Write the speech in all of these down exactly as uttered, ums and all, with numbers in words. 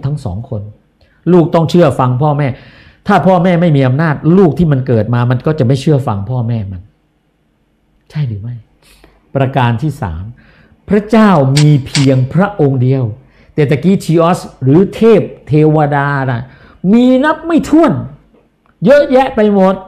ทั้งสองคนลูกต้องเชื่อฟังพ่อแม่ถ้าพ่อแม่ไม่มีอำนาจลูกที่มันเกิดมามันก็จะไม่เชื่อฟังพ่อแม่มันใช่หรือไม่ประการที่สามพระเจ้ามีเพียงพระองค์เดียวแต่ตะกี้ทีออสหรือเทพเทวดานะมีนับไม่ถ้วนเยอะแยะไปหมด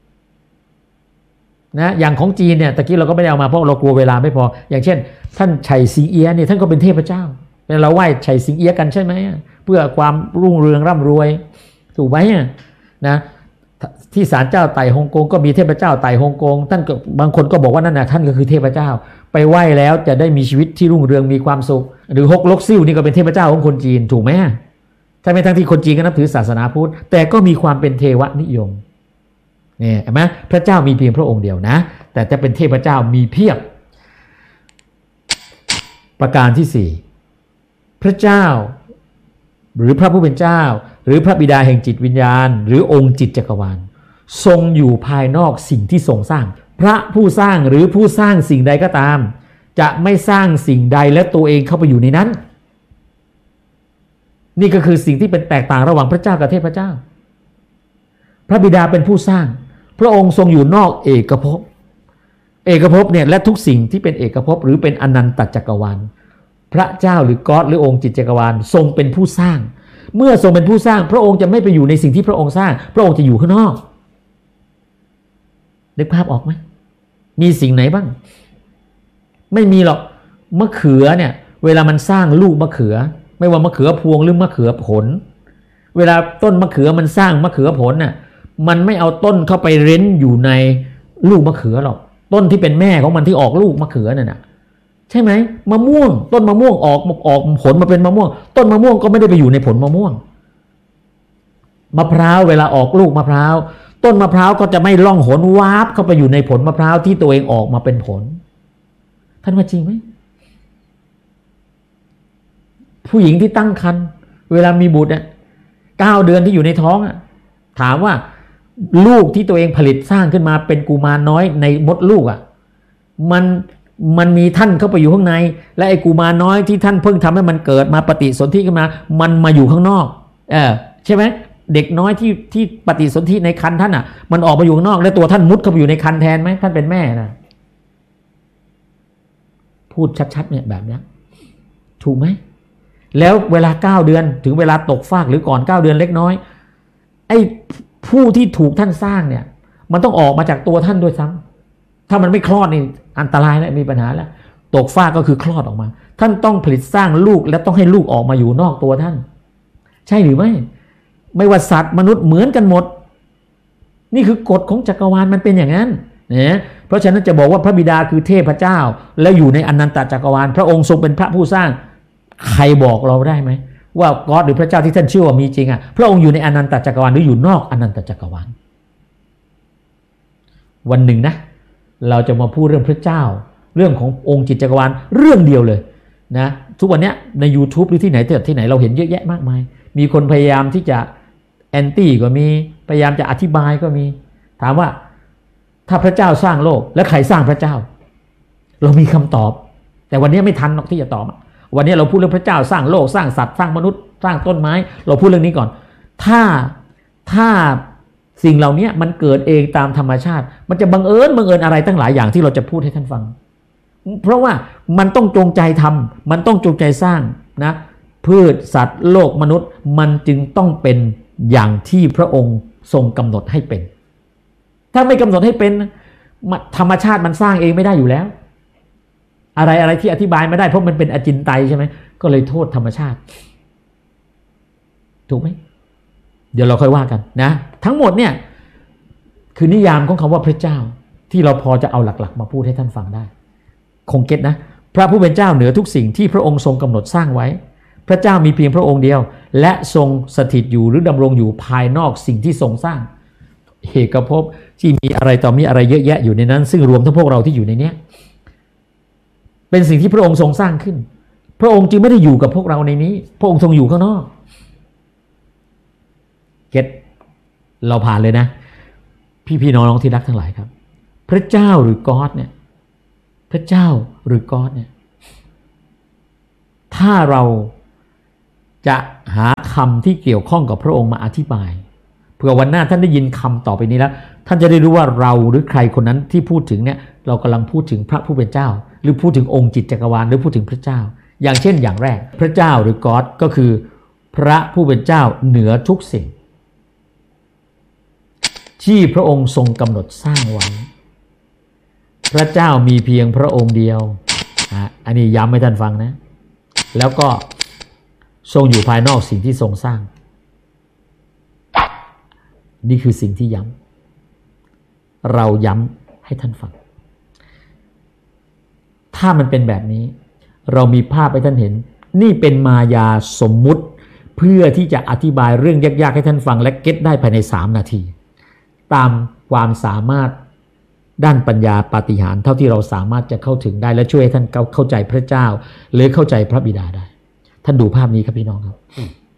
นะอย่างของจีนเนี่ยตะกี้เราก็ไม่ได้เอามาเพราะเรากลัวเวลาไม่พออย่างเช่นท่านไฉสิงเอี๊ยะเนี่ยท่านก็เป็นเทพเจ้าเราไหว้ไฉสิงเอี๊ยะกันใช่ไหมเพื่อความรุ่งเรืองร่ำรวยถูกไหมนะที่ศาลเจ้าไต่ฮ่องกงก็มีเทพเจ้าไต่ฮ่องกงท่านก็บางคนก็บอกว่านั่นนะท่านก็คือเทพเจ้าไปไหว้แล้วจะได้มีชีวิตที่รุ่งเรืองมีความสุขหรือฮกลกซิ่วนี่ก็เป็นเทพเจ้าของคนจีนถูกไหมใช่ไหมทั้งที่คนจีนก็นับถือศาสนาพุทธแต่ก็มีความเป็นเทวนิยมเนี่ยเห็นไหมพระเจ้ามีเพียงพระองค์เดียวนะแต่จะเป็นเทพเจ้ามีเพียบประการที่สี่พระเจ้าหรือพระผู้เป็นเจ้าหรือพระบิดาแห่งจิตวิญญาณหรือองค์จิตจักรวาลทรงอยู่ภายนอกสิ่งที่ทรงสร้างพระผู้สร้างหรือผู้สร้างสิ่งใดก็ตามจะไม่สร้างสิ่งใดและตัวเองเข้าไปอยู่ในนั้นนี่ก็คือสิ่งที่เป็นแตกต่างระหว่างพระเจ้ากับเทพเจ้าพระบิดาเป็นผู้สร้างพระองค์ทรงอยู่นอกเอกภพเอกภพเนี่ยและทุกสิ่งที่เป็นเอกภพหรือเป็นอนันตจักรวาลพระเจ้าหรือก๊อดหรือองค์จิตจักรวาลทรงเป็นผู้สร้างเมื่อทรงเป็นผู้สร้างพระองค์จะไม่ไปอยู่ในสิ่งที่พระองค์สร้างพระองค์จะอยู่ข้างนอกนึกภาพออกไหมมีสิ่งไหนบ้างไม่มีหรอกมะเขือเนี่ยเวลามันสร้างลูกมะเขือไม่ว่ามะเขือพวงหรือมะเขือผลเวลาต้นมะเขือมันสร้างมะเขือผลน่ะมันไม่เอาต้นเข้าไปเร้นอยู่ในลูกมะเขือหรอกต้นที่เป็นแม่ของมันที่ออกลูกมะเขือนั่นน่ะใช่ไหมมะม่วงต้นมะม่วงออกออกผลมาเป็นมะม่วงต้นมะม่วงก็ไม่ได้ไปอยู่ในผลมะม่วงมะพร้าวเวลาออกลูกมะพร้าวต้นมะพร้าวก็จะไม่ล่องหนวาบเข้าไปอยู่ในผลมะพร้าวที่ตัวเองออกมาเป็นผลท่านว่าจริงไหมผู้หญิงที่ตั้งครรภ์เวลามีบุตรเนี่ยเก้าเดือนที่อยู่ในท้องอ่ะถามว่าลูกที่ตัวเองผลิตสร้างขึ้นมาเป็นกุมารน้อยในมดลูกอ่ะมันมันมีท่านเข้าไปอยู่ข้างในและไอ้กุมารน้อยที่ท่านเพิ่งทำให้มันเกิดมาปฏิสนธิขึ้นมามันมาอยู่ข้างนอกเออใช่ไหมเด็กน้อยที่ที่ปฏิสนธิในครรภ์ท่านอ่ะมันออกมาอยู่ข้างนอกแล้วตัวท่านมุดเข้าไปอยู่ในครรภ์แทนไหมท่านเป็นแม่นะพูดชัดๆเนี่ยแบบนี้ถูกไหมแล้วเวลาเก้าเดือนถึงเวลาตกฟากหรือก่อนเก้าเดือนเล็กน้อยไอ้ผู้ที่ถูกท่านสร้างเนี่ยมันต้องออกมาจากตัวท่านด้วยซ้ำถ้ามันไม่คลอดนี่อันตรายแล้วมีปัญหาแล้วตกฟากก็คือคลอดออกมาท่านต้องผลิตสร้างลูกและต้องให้ลูกออกมาอยู่นอกตัวท่านใช่หรือไม่ไม่ว่าสัตว์มนุษย์เหมือนกันหมดนี่คือกฎของจักรวาลมันเป็นอย่างนั้นนะเพราะฉะนั้นจะบอกว่าพระบิดาคือเทพเจ้าแล้วอยู่ในอนันตจักรวาลพระองค์ทรงเป็นพระผู้สร้างใครบอกเราได้ไหมว่าก๊อดหรือพระเจ้าที่ท่านเชื่อว่ามีจริงอ่ะพระองค์อยู่ในอนันตจักรวาลหรืออยู่นอกอนันตจักรวาลวันหนึ่งนะเราจะมาพูดเรื่องพระเจ้าเรื่องขององค์จิตจักรวาลเรื่องเดียวเลยนะทุกวันนี้ใน YouTube หรือที่ไหนที่ไหนเราเห็นเยอะแยะมากมายมีคนพยายามที่จะแอนตี้ก็มีพยายามจะอธิบายก็มีถามว่าถ้าพระเจ้าสร้างโลกแล้วใครสร้างพระเจ้าเรามีคำตอบแต่วันนี้ไม่ทันหรอกที่จะตอบวันนี้เราพูดเรื่องพระเจ้าสร้างโลกสร้างสัตว์สร้างมนุษย์สร้างต้นไม้เราพูดเรื่องนี้ก่อนถ้าถ้าสิ่งเหล่านี้มันเกิดเองตามธรรมชาติมันจะบังเอิญบังเอิญอะไรตั้งหลายอย่างที่เราจะพูดให้ท่านฟังเพราะว่ามันต้องจงใจทำมันต้องจงใจสร้างนะพืชสัตว์โลกมนุษย์มันจึงต้องเป็นอย่างที่พระองค์ทรงกำหนดให้เป็นถ้าไม่กำหนดให้เป็นธรรมชาติมันสร้างเองไม่ได้อยู่แล้วอะไรอะไรที่อธิบายไม่ได้เพราะมันเป็นอจินไตยใช่ไหมก็เลยโทษธรรมชาติถูกไหมเดี๋ยวเราค่อยว่ากันนะทั้งหมดเนี่ยคือนิยามของคำว่าพระเจ้าที่เราพอจะเอาหลักๆมาพูดให้ท่านฟังได้คงเก็ตนะพระผู้เป็นเจ้าเหนือทุกสิ่งที่พระองค์ทรงกำหนดสร้างไว้พระเจ้ามีเพียงพระองค์เดียวและทรงสถิตอยู่หรือดำรงอยู่ภายนอกสิ่งที่ทรงสร้างเอกภพที่มีอะไรต่อมีอะไรเยอะแยะอยู่ในนั้นซึ่งรวมทั้งพวกเราที่อยู่ในเนี้ยเป็นสิ่งที่พระองค์ทรงสร้างขึ้นพระองค์จึงไม่ได้อยู่กับพวกเราในนี้พระองค์ทรงอยู่ข้างนอกเก็ตเราผ่านเลยนะพี่พี่น้องๆที่รักทั้งหลายครับพระเจ้าหรือก๊อดเนี่ยพระเจ้าหรือก๊อดเนี่ยถ้าเราจะหาคำที่เกี่ยวข้องกับพระองค์มาอธิบายเผื่อวันหน้าท่านได้ยินคำต่อไปนี้แล้วท่านจะได้รู้ว่าเราหรือใครคนนั้นที่พูดถึงเนี่ยเรากำลังพูดถึงพระผู้เป็นเจ้าหรือพูดถึงองค์จิตจักรวาลหรือพูดถึงพระเจ้าอย่างเช่นอย่างแรกพระเจ้าหรือ God ก็คือพระผู้เป็นเจ้าเหนือทุกสิ่งที่พระองค์ทรงกำหนดสร้างไว้พระเจ้ามีเพียงพระองค์เดียวอันนี้ย้ำให้ท่านฟังนะแล้วก็ทรงอยู่ภายนอกสิ่งที่ทรงสร้างนี่คือสิ่งที่ย้ำเราย้ำให้ท่านฟังถ้ามันเป็นแบบนี้เรามีภาพให้ท่านเห็นนี่เป็นมายาสมมุติเพื่อที่จะอธิบายเรื่องยากๆให้ท่านฟังและเก็ตได้ภายในสามนาทีตามความสามารถด้านปัญญาปาฏิหาริย์เท่าที่เราสามารถจะเข้าถึงได้และช่วยให้ท่านเข้าใจพระเจ้าหรือเข้าใจพระบิดาได้ท่านดูภาพนี้ครับพี่น้องครับ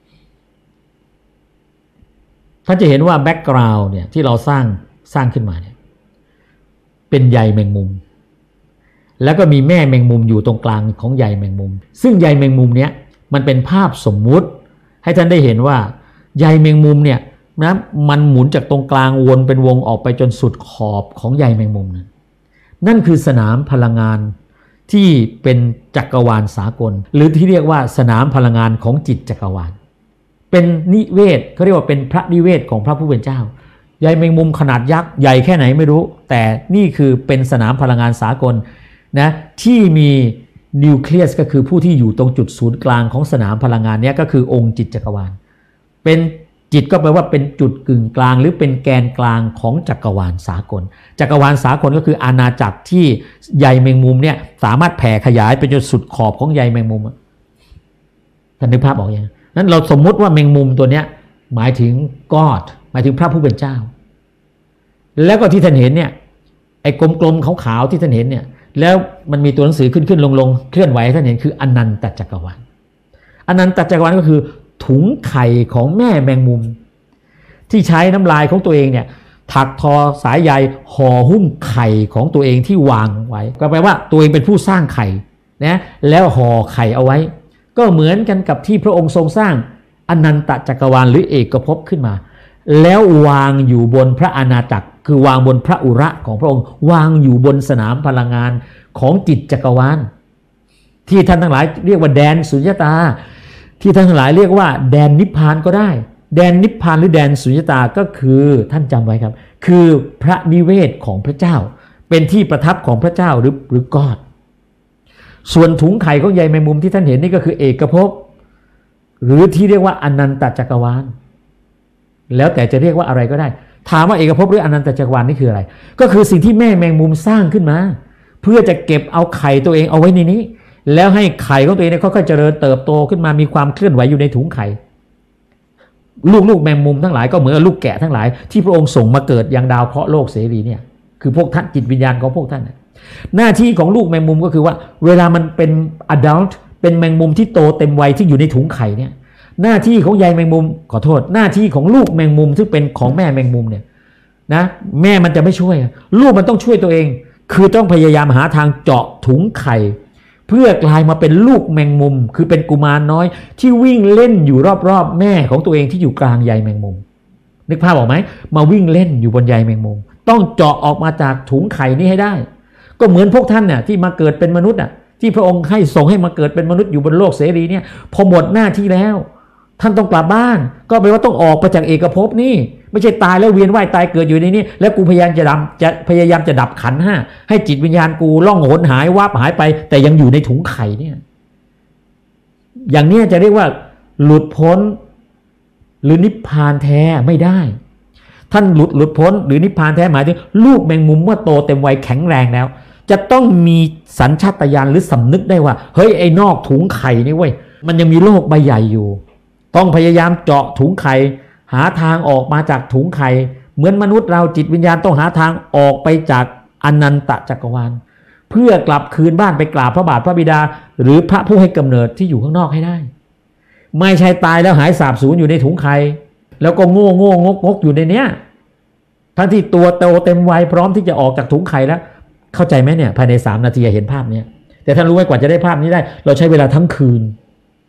ท่านจะเห็นว่าแบ็กกราวด์เนี่ยที่เราสร้างสร้างขึ้นมาเนี่ยเป็นใยแมงมุมแล้วก็มีแม่แมงมุมอยู่ตรงกลางของใยแมงมุมซึ่งใยแมงมุมเนี้ยมันเป็นภาพสมมุติให้ท่านได้เห็นว่าใยแมงมุมเนี่ยนะมันหมุนจากตรงกลางวนเป็นวงออกไปจนสุดขอบของใยแมงมุมนั้นนั่นคือสนามพลังงานที่เป็นจักรวาลสากลหรือที่เรียกว่าสนามพลังงานของจิตจักรวาลเป็นนิเวศเขาเรียกว่าเป็นพระนิเวศของพระผู้เป็นเจ้าใยแมงมุมขนาดยักษ์ใหญ่แค่ไหนไม่รู้แต่นี่คือเป็นสนามพลังงานสากลนะที่มีนิวเคลียสก็คือผู้ที่อยู่ตรงจุดศูนย์กลางของสนามพลังงานนี้ก็คือองค์จิตจักรวาลเป็นจิตก็แปลว่าเป็นจุดกึ่งกลางหรือเป็นแกนกลางของจักรวาลสากลจักรวาลสากลก็คืออาณาจักรที่ใยแมงมุมเนี่ยสามารถแผ่ขยายไปจนสุดขอบของใยแมงมุมท่านนึกภาพออกยังนั้นเราสมมุติว่าแมงมุมตัวเนี้ยหมายถึง God หมายถึงพระผู้เป็นเจ้าแล้วก็ที่ท่านเห็นเนี่ยไอ้กลมๆขาวๆที่ท่านเห็นเนี่ยแล้วมันมีตัวหนังสือขึ้นขึ้นลงลงเคลื่อนไหวท่านเห็นคืออนันตจักรวาลอนันตจักรวาลก็คือถุงไข่ของแม่แมงมุมที่ใช้น้ำลายของตัวเองเนี่ยถักทอสายใยห่อหุ้มไข่ของตัวเองที่วางไว้ก็แปลว่าตัวเองเป็นผู้สร้างไข่นะแล้วห่อไข่เอาไว้ก็เหมือนกันกับที่พระองค์ทรงสร้างอนันตจักรวาลหรือเอกภพขึ้นมาแล้ววางอยู่บนพระอาณาจักรคือวางบนพระอุระของพระองค์วางอยู่บนสนามพลังงานของจิตจักรวาลที่ท่านทั้งหลายเรียกว่าแดนสุญญตาที่ท่านทั้งหลายเรียกว่าแดนนิพพานก็ได้แดนนิพพานหรือแดนสุญญตาก็คือท่านจำไว้ครับคือพระนิเวศของพระเจ้าเป็นที่ประทับของพระเจ้าหรือหรือกอดส่วนถุงไข่ของใยแมงมุมที่ท่านเห็นนี่ก็คือเอกภพหรือที่เรียกว่าอนันตจักรวาลแล้วแต่จะเรียกว่าอะไรก็ได้ถามว่าเอกภพหรืออนันตจักรวาลนี่คืออะไรก็คือสิ่งที่แม่แมงมุมสร้างขึ้นมาเพื่อจะเก็บเอาไข่ตัวเองเอาไว้ในนี้แล้วให้ไข่ของตัวเองเนี่ยค่อยๆเจริญเติบโตขึ้นมามีความเคลื่อนไหวอยู่ในถุงไข่ลูกๆแมงมุมทั้งหลายก็เหมือนลูกแกะทั้งหลายที่พระองค์ส่งมาเกิดยังดาวเคราะห์โลกเสรีเนี่ยคือพวกท่านจิตวิญญาณของพวกท่านหน้าที่ของลูกแมงมุมก็คือว่าเวลามันเป็น adult เป็นแมงมุมที่โตเต็มวัยที่อยู่ในถุงไข่เนี่ยหน้าที่ของใยแมงมุมขอโทษหน้าที่ของลูกแมงมุมซึ่งเป็นของแม่แมงมุมเนี่ยนะแม่มันจะไม่ช่วยลูกมันต้องช่วยตัวเองคือต้องพยายามหาทางเจาะถุงไข่เพื่อกลายมาเป็นลูกแมงมุมคือเป็นกุมารน้อยที่วิ่งเล่นอยู่รอบๆแม่ของตัวเองที่อยู่กลางใยแมงมุมนึกภาพออกไหมมาวิ่งเล่นอยู่บนใยแมงมุมต้องเจาะออกมาจากถุงไข่นี้ให้ได้ก็เหมือนพวกท่านเนี่ยที่มาเกิดเป็นมนุษย์อ่ะที่พระองค์ให้ส่งให้มาเกิดเป็นมนุษย์อยู่บนโลกเสรีเนี่ยพอหมดหน้าที่แล้วท่านต้องกลับบ้านก็แปลว่าต้องออกไปจากเอกภพนี่ไม่ใช่ตายแล้วเวียนว่ายตายเกิดอยู่ในนี้แล้วกูพยายามจะดับจะพยายามจะดับขันธ์ห้าให้จิตวิญญาณกูล่องหนหายวับหายไปแต่ยังอยู่ในถุงไข่เนี่ยอย่างนี้จะเรียกว่าหลุดพ้นหรือนิพพานแท้ไม่ได้ท่านหลุดหลุดพ้นหรือนิพพานแท้หมายถึงลูกแมงมุมเมื่อโตเต็มวัยแข็งแรงแล้วจะต้องมีสัญชาตญาณหรือสำนึกได้ว่าเฮ้ยไอ้นอกถุงไข่นี่เว้ยมันยังมีโลกใบใหญ่อยู่ต้องพยายามเจาะถุงไข่หาทางออกมาจากถุงไข่เหมือนมนุษย์เราจิตวิญญาณต้องหาทางออกไปจากอนันตจักรวาลเพื่อกลับคืนบ้านไปกราบพระบาทพระบิดาหรือพระผู้ให้กำเนิดที่อยู่ข้างนอกให้ได้ไม่ใช่ตายแล้วหายสาบสูญอยู่ในถุงไข่แล้วก็โง่โง่งกงกอยู่ในเนี้ยทั้งที่ตัวโตเต็มวัยพร้อมที่จะออกจากถุงไข่แล้วเข้าใจไหมเนี่ยภายในสามนาทีเห็นภาพนี้แต่ท่านรู้ไหมกว่าจะได้ภาพนี้ได้เราใช้เวลาทั้งคืน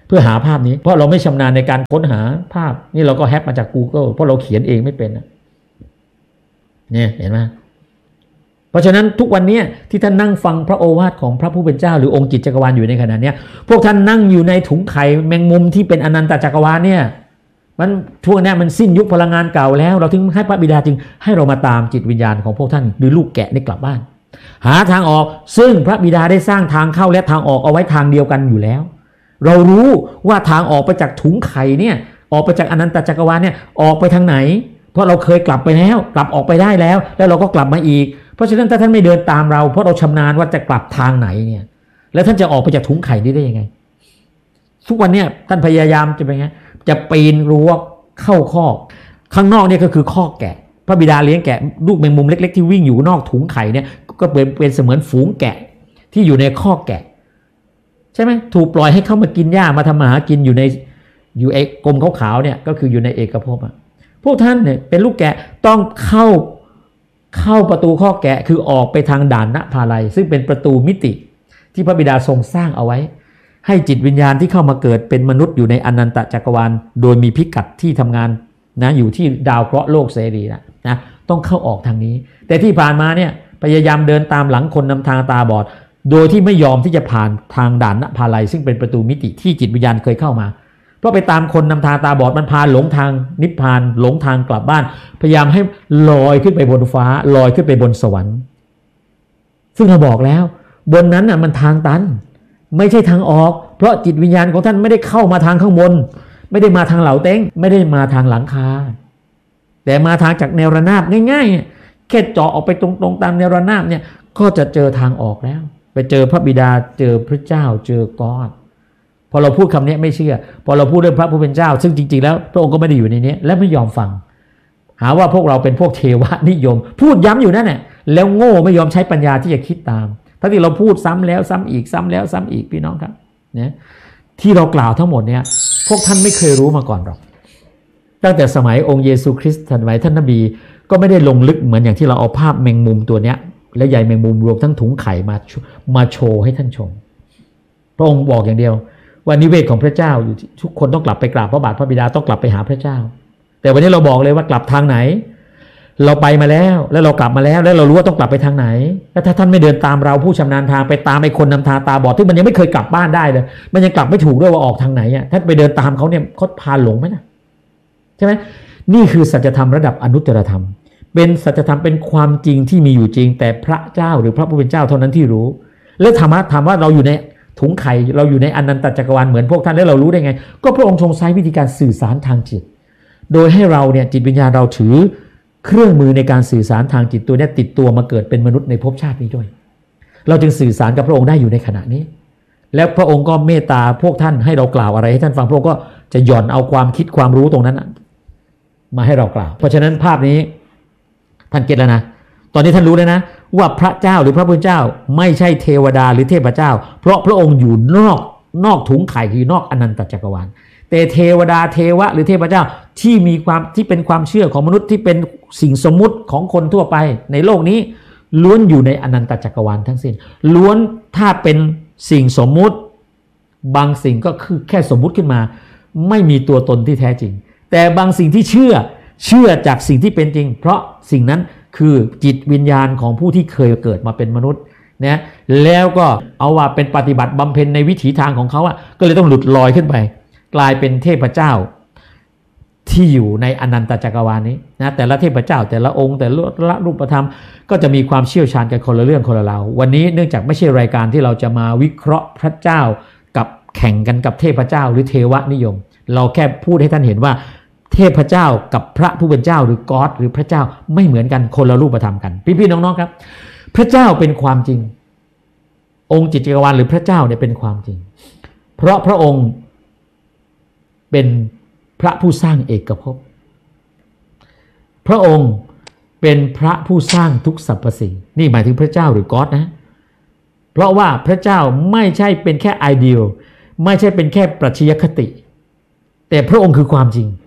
เพื่อหาภาพนี้เพราะเราไม่ชำนาญในการค้นหาภาพนี่เราก็แฮปมาจาก Google เพราะเราเขียนเองไม่เป็นนะเนี่ยเห็นไหมเพราะฉะนั้นทุกวันนี้ที่ท่านนั่งฟังพระโอวาทของพระผู้เป็นเจ้าหรือองค์จิตจักรวาลอยู่ในขณะนี้พวกท่านนั่งอยู่ในถุงไข่แมงมุมที่เป็นอนันตจักรวาลเนี่ยมันช่วงนี้มันสิ้นยุคพลังงานเก่าแล้วเราถึงให้พระบิดาจึงให้เรามาตามจิตวิญญาณของพวกท่านหรือลูกแกะนี่กลับบ้านหาทางออกซึ่งพระบิดาได้สร้างทางเข้าและทางออกเอาไว้ทางเดียวกันอยู่แล้วเรารู้ว่าทางออกไปจากถุงไข่เนี่ยออกไปจากอนันตจักรวาลเนี่ยออกไปทางไหนเพราะเราเคยกลับไปแล้วกลับออกไปได้แล้วแล้วเราก็กลับมาอีกเพราะฉะนั้นถ้าท่านไม่เดินตามเราเพราะเราชำนาญว่าจะกลับทางไหนเนี่ยแล้วท่านจะออกไปจากถุงไข่นี้ได้ยังไงทุกวันเนี่ยท่านพยายามจะเป็นไงจะปีนรั้วเข้าคอกข้างนอกเนี่ยก็คือคอกแกะพระบิดาเลี้ยงแกะลูกแมงมุมเล็กๆที่วิ่งอยู่นอกถุงไข่เนี่ยก็เป็นเป็นเสมือนฝูงแกะที่อยู่ในคอกแกะใช่ไหมถูกปล่อยให้เข้ามากินหญ้ามาทำมาหากินอยู่ในอยู่ไอ้กลมขาวๆเนี่ยก็คืออยู่ในเอกภพอ่ะพวกท่านเนี่ยเป็นลูกแกะต้องเข้าเข้าประตูคอกแกะคือออกไปทางด่านณภาลัยซึ่งเป็นประตูมิติที่พระบิดาทรงสร้างเอาไว้ให้จิตวิญญาณที่เข้ามาเกิดเป็นมนุษย์อยู่ในอนันตจักรวาลโดยมีพิกัดที่ทำงานนะอยู่ที่ดาวเคราะห์โลกเสรีนะนะต้องเข้าออกทางนี้แต่ที่ผ่านมาเนี่ยพยายามเดินตามหลังคนนำทางตาบอดโดยที่ไม่ยอมที่จะผ่านทางด่านณภาลัยซึ่งเป็นประตูมิติที่จิตวิญญาณเคยเข้ามาเพราะไปตามคนนำทางตาบอดมันพาหลงทางนิพพานหลงทางกลับบ้านพยายามให้ลอยขึ้นไปบนฟ้าลอยขึ้นไปบนสวรรค์ซึ่งเราบอกแล้วบนนั้นน่ะมันทางตันไม่ใช่ทางออกเพราะจิตวิญญาณของท่านไม่ได้เข้ามาทางข้างบนไม่ได้มาทางเหล่าเต้งไม่ได้มาทางหลังคาแต่มาทางจากแนวระนาบง่ายๆแค่เจาะออกไปตรงๆตามแนวระนาบเนี่ยก็จะเจอทางออกแล้วไปเจอพระบิดาเจอพระเจ้าเจอกอดพอเราพูดคำนี้ไม่เชื่อพอเราพูดเรื่องพระผู้เป็นเจ้าซึ่งจริงๆแล้วพระองค์ก็ไม่ได้อยู่ในนี้และไม่ยอมฟังหาว่าพวกเราเป็นพวกเทวนิยมพูดย้ำอยู่นั่นแหละแล้วโง่ไม่ยอมใช้ปัญญาที่จะคิดตามทั้งที่เราพูดซ้ำแล้วซ้ำอีกซ้ำแล้วซ้ำอีกพี่น้องครับเนี่ยที่เรากล่าวทั้งหมดเนี่ยพวกท่านไม่เคยรู้มาก่อนหรอกตั้งแต่สมัยองค์เยซูคริสต์สมัยท่านนบีก็ไม่ได้ลงลึกเหมือนอย่างที่เราเอาภาพแมงมุมตัวเนี้ยและใยแมงมุมรวมทั้งถุงไข่มามาโชว์ให้ท่านชมพระองค์บอกอย่างเดียวว่านิเวศของพระเจ้าอยู่ทุกคนต้องกลับไปกราบพระบาทพระบิดาต้องกลับไปหาพระเจ้าแต่วันนี้เราบอกเลยว่ากลับทางไหนเราไปมาแล้วแล้วเรากลับมาแล้วแล้วเรารู้ว่าต้องกลับไปทางไหนแล้วถ้าท่านไม่เดินตามเราผู้ชำนาญทางไปตามไอ้คนนำทางตาบอดที่มันยังไม่เคยกลับบ้านได้เลยมันยังกลับไม่ถูกด้วยว่าออกทางไหนอ่ะถ้าไปเดินตามเขาเนี่ยเขาพาหลงไหมนะใช่ไหมนี่คือสัจธรรมระดับอนุตตรธรรมเป็นสัจธรรมเป็นความจริงที่มีอยู่จริงแต่พระเจ้าหรือพระผู้เป็นเจ้าเท่านั้นที่รู้แล้วธรรมะถามว่าเราอยู่ในถุงไข่เราอยู่ในอนันตจักรวาลเหมือนพวกท่านแล้วเรารู้ได้ไงก็พระองค์ทรงใช้วิธีการสื่อสารทางจิตโดยให้เราเนี่ยจิตวิญญาณเราถือเครื่องมือในการสื่อสารทางจิตตัวนี้ติดตัวมาเกิดเป็นมนุษย์ในภพชาตินี้ด้วยเราจึงสื่อสารกับพระองค์ได้อยู่ในขณะนี้แล้วพระองค์ก็เมตตาพวกท่านให้เรากล่าวอะไรให้ท่านฟังพระองค์ก็จะหย่อนเอาความคิดความรู้ตรงนั้นมาให้เรากล่าวเพราะฉะนั้นภาพนี้ท่านเก็ทแล้วนะตอนนี้ท่านรู้แล้วนะว่าพระเจ้าหรือพระพุทธเจ้าไม่ใช่เทวดาหรือเทพเจ้าเพราะพระองค์อยู่นอกนอกถุงไข่คือนอกอนันตจักรวาลแต่เทวดาเทวะหรือเทพเจ้าที่มีความที่เป็นความเชื่อของมนุษย์ที่เป็นสิ่งสมมุติของคนทั่วไปในโลกนี้ล้วนอยู่ในอนันตจักรวาลทั้งสิ้นล้วนถ้าเป็นสิ่งสมมุติบางสิ่งก็คือแค่สมมุติขึ้นมาไม่มีตัวตนที่แท้จริงแต่บางสิ่งที่เชื่อเชื่อจากสิ่งที่เป็นจริงเพราะสิ่งนั้นคือจิตวิญญาณของผู้ที่เคยเกิดมาเป็นมนุษย์นะแล้วก็เอาว่าเป็นปฏิบัติบำเพ็ญในวิถีทางของเขาอ่ะก็เลยต้องหลุดลอยขึ้นไปกลายเป็นเทพเจ้าที่อยู่ในอนันตจักรวาลนี้นะแต่ละเทพเจ้าแต่ละองค์แต่ละรูปธรรมก็จะมีความเชี่ยวชาญกันคนละเรื่องคนละราววันนี้เนื่องจากไม่ใช่รายการที่เราจะมาวิเคราะห์พระเจ้ากับแข่งกันกับเทพเจ้าหรือเทวนิยมเราแค่พูดให้ท่านเห็นว่าเทพเจ้ากับพระผู้เป็นเจ้าหรือก๊อดหรือพระเจ้าไม่เหมือนกันคนละรูปธรรมกันพี่ๆน้องๆครับพระเจ้าเป็นความจริงองค์จิตจักรวาลหรือพระเจ้าเนี่ยเป็นความจริงเพราะพระองค์เป็นพระผู้สร้างเอกภพพระองค์เป็นพระผู้สร้างทุกสรรพสิ่งนี่หมายถึงพระเจ้าหรือก๊อดนะเพราะว่าพระเจ้าไม่ใช่เป็นแค่ไอเดียลไม่ใช่เป็นแค่ปรัชญาคติแต่พระองค์คือความจริง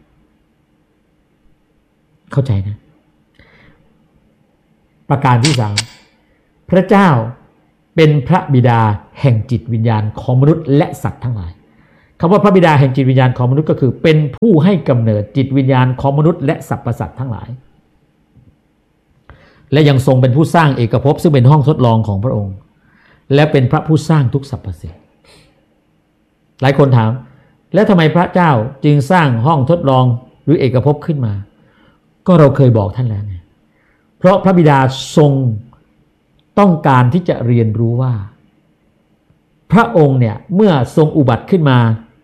เข้าใจนะประการที่สามพระเจ้าเป็นพระบิดาแห่งจิตวิญญาณของมนุษย์และสัตว์ทั้งหลายคำว่าพระบิดาแห่งจิตวิญญาณของมนุษย์ก็คือเป็นผู้ให้กำเนิดจิตวิญญาณของมนุษย์และสรรพสัตว์ทั้งหลายและยังทรงเป็นผู้สร้างเอกภพซึ่งเป็นห้องทดลองของพระองค์และเป็นพระผู้สร้างทุกสรรพสิ่งหลายคนถามแล้วทำไมพระเจ้าจึงสร้างห้องทดลองหรือเอกภพขึ้นมาก็เราเคยบอกท่านแล้วไงเพราะพระบิดาทรงต้องการที่จะเรียนรู้ว่าพระองค์เนี่ยเมื่อทรงอุบัติขึ้นมา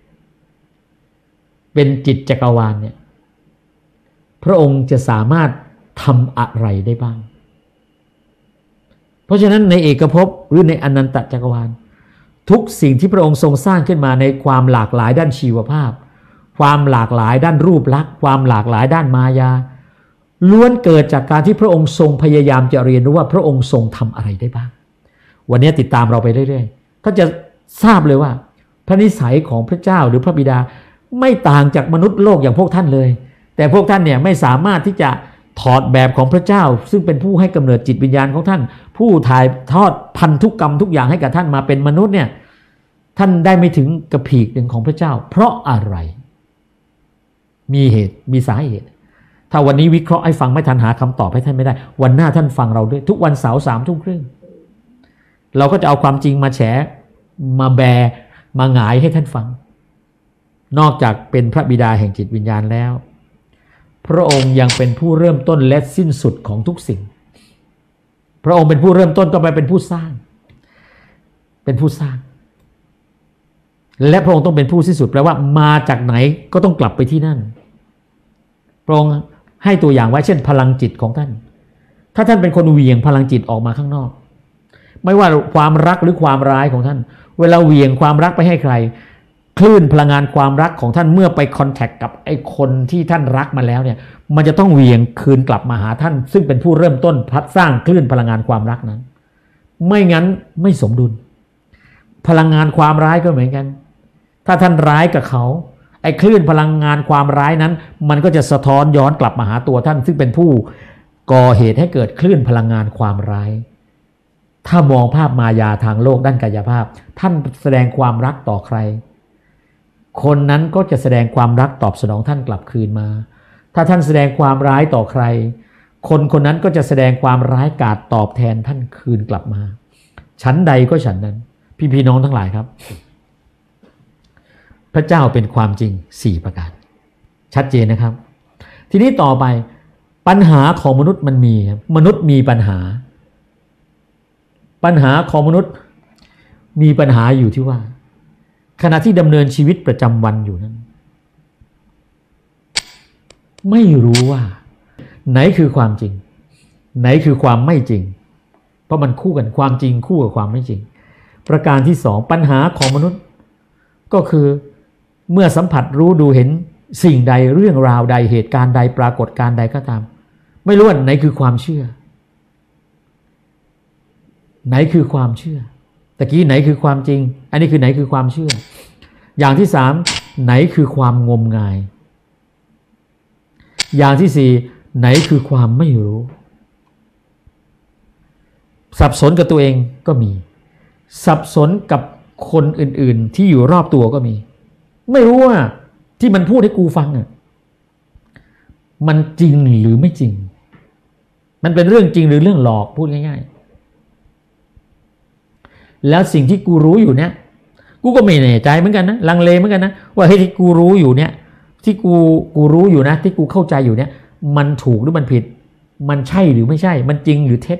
เป็นจิตจักรวาลเนี่ยพระองค์จะสามารถทำอะไรได้บ้างเพราะฉะนั้นในเอกภพหรือในอนันตจักรวาลทุกสิ่งที่พระองค์ทรงสร้างขึ้นมาในความหลากหลายด้านชีวภาพความหลากหลายด้านรูปลักษณ์ความหลากหลายด้านมายาล้วนเกิดจากการที่พระองค์ทรงพยายามจะเรียนรู้ว่าพระองค์ทรงทำอะไรได้บ้างวันนี้ติดตามเราไปเรื่อยๆก็จะทราบเลยว่าพระนิสัยของพระเจ้าหรือพระบิดาไม่ต่างจากมนุษย์โลกอย่างพวกท่านเลยแต่พวกท่านเนี่ยไม่สามารถที่จะถอดแบบของพระเจ้าซึ่งเป็นผู้ให้กำเนิดจิตวิญญาณของท่านผู้ถ่ายทอดพันธุกรรมทุกอย่างให้กับท่านมาเป็นมนุษย์เนี่ยท่านได้ไม่ถึงกระพีกหนึ่งของพระเจ้าเพราะอะไรมีเหตุมีสาเหตุถ้าวันนี้วิเคราะห์ให้ฟังไม่ทันหาคำตอบให้ท่านไม่ได้วันหน้าท่านฟังเราด้วยทุกวันเสาร์สามทุ่มครึ่งเราก็จะเอาความจริงมาแฉมาแบมาหงายให้ท่านฟังนอกจากเป็นพระบิดาแห่งจิตวิญญาณแล้วพระองค์ยังเป็นผู้เริ่มต้นและสิ้นสุดของทุกสิ่งพระองค์เป็นผู้เริ่มต้นก็ไปเป็นผู้สร้างเป็นผู้สร้างและพระองค์ต้องเป็นผู้สิ้นสุดแปลว่ามาจากไหนก็ต้องกลับไปที่นั่นพระองค์ให้ตัวอย่างไว้เช่นพลังจิตของท่านถ้าท่านเป็นคนเหวี่ยงพลังจิตออกมาข้างนอกไม่ว่าความรักหรือความร้ายของท่านเวลาเหวี่ยงความรักไปให้ใครคลื่นพลังงานความรักของท่านเมื่อไปคอนแทคกับไอ้คนที่ท่านรักมาแล้วเนี่ยมันจะต้องเหวี่ยงคืนกลับมาหาท่านซึ่งเป็นผู้เริ่มต้นพัดสร้างคลื่นพลังงานความรักนั้นไม่งั้นไม่สมดุลพลังงานความร้ายก็เหมือนกันถ้าท่านร้ายกับเขาไอ้คลื่นพลังงานความร้ายนั้นมันก็จะสะท้อนย้อนกลับมาหาตัวท่านซึ่งเป็นผู้ก่อเหตุให้เกิดคลื่นพลังงานความร้ายถ้ามองภาพมายาทางโลกด้านกายภาพท่านแสดงความรักต่อใครคนนั้นก็จะแสดงความรักตอบสนองท่านกลับคืนมาถ้าท่านแสดงความร้ายต่อใครคนคนนั้นก็จะแสดงความร้ายกาจตอบแทนท่านคืนกลับมาฉันใดก็ฉันนั้นพี่พี่น้องทั้งหลายครับพระเจ้าเป็นความจริงสี่ประการชัดเจนนะครับทีนี้ต่อไปปัญหาของมนุษย์มันมีครับมนุษย์มีปัญหาปัญหาของมนุษย์มีปัญหาอยู่ที่ว่าขณะที่ดำเนินชีวิตประจำวันอยู่นั้นไม่รู้ว่าไหนคือความจริงไหนคือความไม่จริงเพราะมันคู่กันความจริงคู่กับความไม่จริงประการที่สองปัญหาของมนุษย์ก็คือเมื่อสัมผัสรู้ดูเห็นสิ่งใดเรื่องราวใดเหตุการณ์ใดปรากฏการณ์ใดก็ตามไม่รู้ว่าไหนคือความเชื่อไหนคือความเชื่อตะกี้ไหนคือความจริงอันนี้คือไหนคือความเชื่ออย่างที่สามไหนคือความงมงายอย่างที่สี่ไหนคือความไม่รู้สับสนกับตัวเองก็มีสับสนกับคนอื่นๆที่อยู่รอบตัวก็มีไม่รู้ว่าที่มันพูดให้กูฟังอ่ะมันจริงหรือไม่จริงมันเป็นเรื่องจริงหรือเรื่องหลอกพูดง่ายๆแล้วสิ่งที่กูรู้อยู่เนี่ยกูก็ไม่แน่ใจเหมือนกันนะลังเลเหมือนกันนะว่าเฮ้ยที่กูรู้อยู่เนี่ยที่กูกูรู้อยู่นะที่กูเข้าใจอยู่เนี่ยมันถูกหรือมันผิดมันใช่หรือไม่ใช่มันจริงหรือเท็จ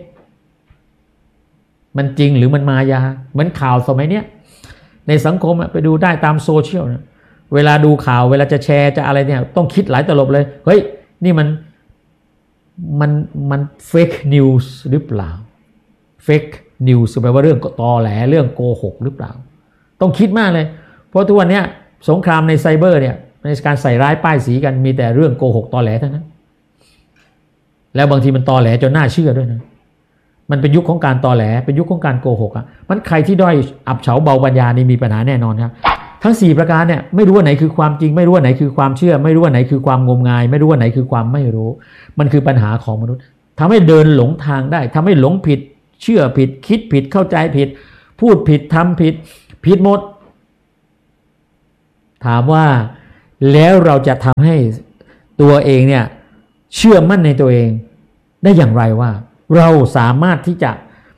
มันจริงหรือมันมายาเหมือนข่าวสมัยเนี้ยในสังคมไปดูได้ตามโซเชียลนะเวลาดูข่าวเวลาจะแชร์จะอะไรเนี่ยต้องคิดหลายตลบเลยเฮ้ยนี่มันมันมันเฟกนิวส์หรือเปล่าเฟกนิวส์แปลว่าเรื่องตอแหลเรื่องโกหกหรือเปล่าต้องคิดมากเลยเพราะทุกวันนี้สงครามในไซเบอร์เนี่ยในการใส่ร้ายป้ายสีกันมีแต่เรื่องโกหกตอแหลทั้งนั้นแล้วบางทีมันตอแหลจนน่าเชื่อด้วยนะมันเป็นยุคของการตอแหลเป็นยุคของการโกหกอ่ะมันใครที่ด้อยอับเฉาเบาปัญญานี่มีปัญหาแน่นอนครับทั้งสี่ประการเนี่ยไม่รู้ว่าไหนคือความจริงไม่รู้ว่าไหนคือความเชื่อไม่รู้ว่าไหนคือความงมงายไม่รู้ว่าไหนคือความไม่รู้มันคือปัญหาของมนุษย์ทำให้เดินหลงทางได้ทำให้หลงผิดเชื่อผิดคิดผิดเข้าใจผิดพูดผิดทำผิดผิดหมดถามว่าแล้วเราจะทำให้ตัวเองเนี่ยเชื่อมั่นในตัวเองได้อย่างไรว่าเราสามารถที่จะ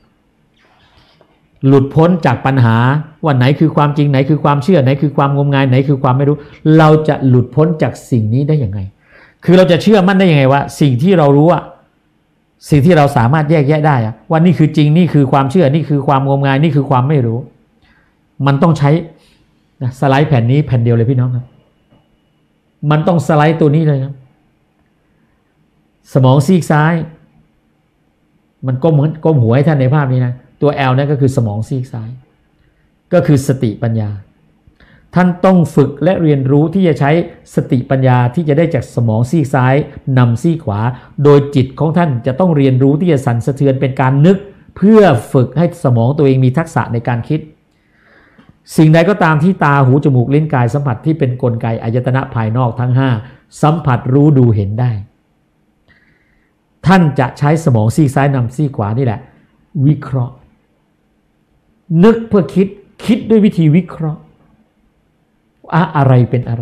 หลุดพ้นจากปัญหาว่าไหนคือความจริงไหนคือความเชื่อไหนคือความงมงายไหนคือความไม่รู้เราจะหลุดพ้นจากสิ่งนี้ได้อย่างไรคือเราจะเชื่อมั่นได้ยังไงว่าสิ่งที่เรารู้อะสิ่งที่เราสามารถแยกแยะได้อะว่านี่คือจริงนี่คือความเชื่อนี่คือความงมงายนี่คือความไม่รู้มันต้องใช้นะสไลด์แผ่นนี้แผ่นเดียวเลยพี่น้องครับมันต้องสไลด์ตัวนี้เลยครับสมองซีกซ้ายมันก้มก้มหัวให้ท่านในภาพนี้นะตัว L นั่นก็คือสมองซีกซ้ายก็คือสติปัญญาท่านต้องฝึกและเรียนรู้ที่จะใช้สติปัญญาที่จะได้จากสมองซีกซ้ายนำซีกขวาโดยจิตของท่านจะต้องเรียนรู้ที่จะสั่นสะเทือนเป็นการนึกเพื่อฝึกให้สมองตัวเองมีทักษะในการคิดสิ่งใดก็ตามที่ตาหูจมูกลิ้นกายสัมผัสที่เป็นกลไกอายตนะภายนอกทั้งห้าสัมผัสรู้ดูเห็นได้ท่านจะใช้สมองซีกซ้ายนำซีกขวานี่แหละวิเคราะห์นึกเพื่อคิดคิดด้วยวิธีวิเคราะห์อะไรเป็นอะไร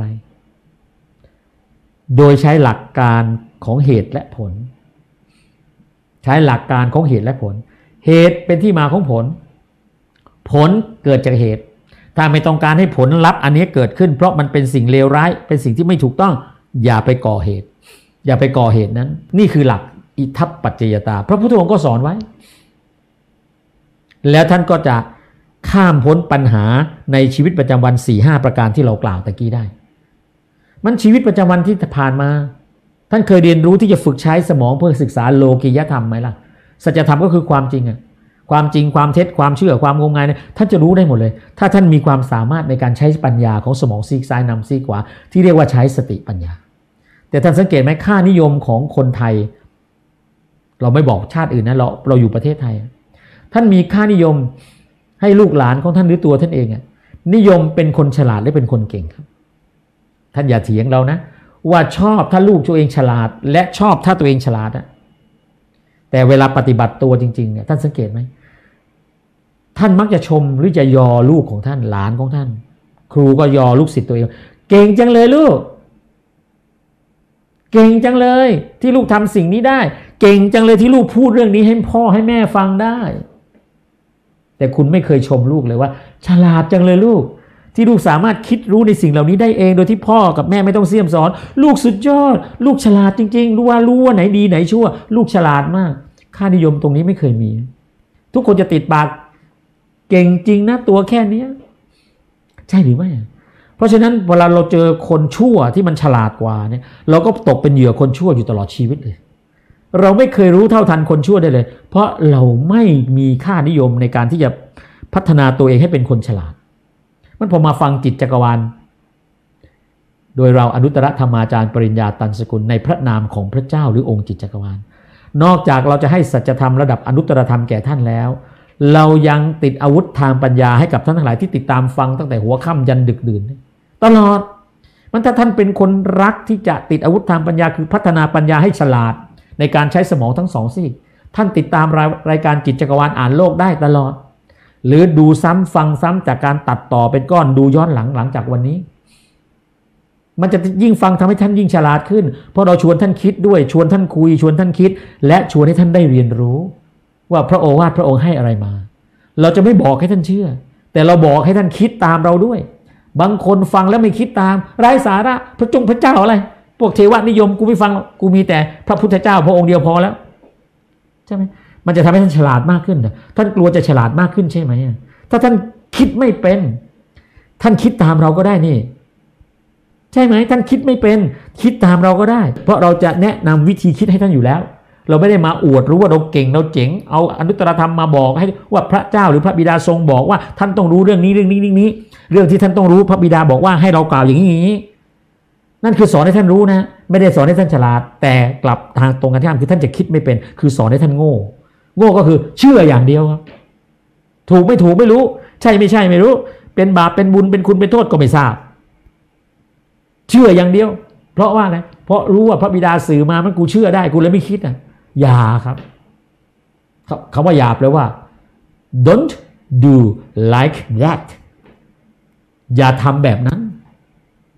โดยใช้หลักการของเหตุและผลใช้หลักการของเหตุและผลเหตุเป็นที่มาของผลผลเกิดจากเหตุถ้าไม่ต้องการให้ผลลัพธ์อันนี้เกิดขึ้นเพราะมันเป็นสิ่งเลวร้ายเป็นสิ่งที่ไม่ถูกต้องอย่าไปก่อเหตุอย่าไปก่อเหตุนั้นนี่คือหลักอิทัปปัจจยตาพระพุทธองค์ก็สอนไว้แล้วท่านก็จะข้ามพ้นปัญหาในชีวิตประจำวัน สี่ห้า ประการที่เรากล่าวตะกี้ได้มันชีวิตประจำวันที่ผ่านมาท่านเคยเรียนรู้ที่จะฝึกใช้สมองเพื่อศึกษาโลกิยธรรมไหมล่ะสัจธรรมก็คือความจริงอะความจริงความเท็จความเชื่อความงมงายเนี่ยท่านจะรู้ได้หมดเลยถ้าท่านมีความสามารถในการใช้ปัญญาของสมองซีกซ้ายนำซีกขวาที่เรียกว่าใช้สติปัญญาแต่ท่านสังเกตไหมค่านิยมของคนไทยเราไม่บอกชาติอื่นนะเราเราอยู่ประเทศไทยท่านมีค่านิยมให้ลูกหลานของท่านหรือตัวท่านเองอ่ะนิยมเป็นคนฉลาดและเป็นคนเก่งครับท่านอย่าเถียงเรานะว่าชอบถ้าลูกตัวเองฉลาดและชอบถ้าตัวเองฉลาดอะแต่เวลาปฏิบัติตัวจริงๆเนี่ยท่านสังเกตไหมท่านมักจะชมหรือจะยอลูกของท่านหลานของท่านครูก็ยอลูกศิษย์ตัวเองเก่งจังเลยลูกเก่งจังเลยที่ลูกทำสิ่งนี้ได้เก่งจังเลยที่ลูกพูดเรื่องนี้ให้พ่อให้แม่ฟังได้แต่คุณไม่เคยชมลูกเลยว่าฉลาดจังเลยลูกที่ลูกสามารถคิดรู้ในสิ่งเหล่านี้ได้เองโดยที่พ่อกับแม่ไม่ต้องเสี่ยมสอนลูกสุดยอดลูกฉลาดจริงๆรู้ว่ารู้ว่าไหนดีไหนชั่วลูกฉลาดมากค่านิยมตรงนี้ไม่เคยมีทุกคนจะติดปากเก่งจริงนะตัวแค่นี้ใช่หรือไม่เพราะฉะนั้นเวลาเราเจอคนชั่วที่มันฉลาดกว่าเนี่ยเราก็ตกเป็นเหยื่อคนชั่วอยู่ตลอดชีวิตเลยเราไม่เคยรู้เท่าทันคนชั่วได้เลยเพราะเราไม่มีค่านิยมในการที่จะพัฒนาตัวเองให้เป็นคนฉลาดมันพอมาฟังจิตจักรวาลโดยเราอนุตตรธรรมาจารย์ปริญญาตันสกุลในพระนามของพระเจ้าหรือองค์จิตจักรวาลนอกจากเราจะให้สัจธรรมระดับอนุตตรธรรมแก่ท่านแล้วเรายังติดอาวุธทางปัญญาให้กับท่านทั้งหลายที่ติดตามฟังตั้งแต่หัวค่ำยันดึกดื่นตลอดมันถ้าท่านเป็นคนรักที่จะติดอาวุธทางปัญญาคือพัฒนาปัญญาให้ฉลาดในการใช้สมองทั้งสองซีกท่านติดตามรายการจิตจักรวาลอ่านโลกได้ตลอดหรือดูซ้ำฟังซ้ำจากการตัดต่อเป็นก้อนดูย้อนหลังหลังจากวันนี้มันจะยิ่งฟังทำให้ท่านยิ่งฉลาดขึ้นเพราะเราชวนท่านคิดด้วยชวนท่านคุยชวนท่านคิดและชวนให้ท่านได้เรียนรู้ว่าพระโอวาทพระองค์ให้อะไรมาเราจะไม่บอกให้ท่านเชื่อแต่เราบอกให้ท่านคิดตามเราด้วยบางคนฟังแล้วไม่คิดตามไร้สาระพระจงพระเจ้าอะไรพวกเทวนิยมกูไม่ฟังกูมีแต่พระพุทธเจ้าพระองค์เดียวพอแล้วใช่ไหมมันจะทำให้ท่านฉลาดมากขึ้นท่านกลัวจะฉลาดมากขึ้นใช่ไหมถ้าท่านคิดไม่เป็นท่านคิดตามเราก็ได้นี่ใช่ไหมท่านคิดไม่เป็นคิดตามเราก็ได้เพราะเราจะแนะนำวิธีคิดให้ท่านอยู่แล้วเราไม่ได้มาอวดรู้ว่าเราเก่งเราเจ๋งเอาอนุตตรธรรมมาบอกให้ว่าพระเจ้าหรือพระบิดาทรงบอกว่าท่านต้องรู้เรื่องนี้เรื่องนี้เรื่องนี้เรื่องที่ท่านต้องรู้พระบิดาบอกว่าให้เรากล่าวอย่างนี้นั่นคือสอนให้ท่านรู้นะไม่ได้สอนให้ท่านฉลาดแต่กลับทางตรงกันข้ามคือท่านจะคิดไม่เป็นคือสอนให้ท่านโง่โง่ก็คือเชื่ออย่างเดียวครับถูกไม่ถูกไม่รู้ใช่ไม่ใช่ไม่รู้เป็นบาปเป็นบุญเป็นคุณเป็นโทษก็ไม่ทราบเชื่ออย่างเดียวเพราะว่าอะไรเพราะรู้ว่าพระบิดาสื่อมามันกูเชื่อได้กูเลยไม่คิดอ่ะอย่าครับคำว่าอย่าแปลว่า don't do like that อย่าทำแบบนั้น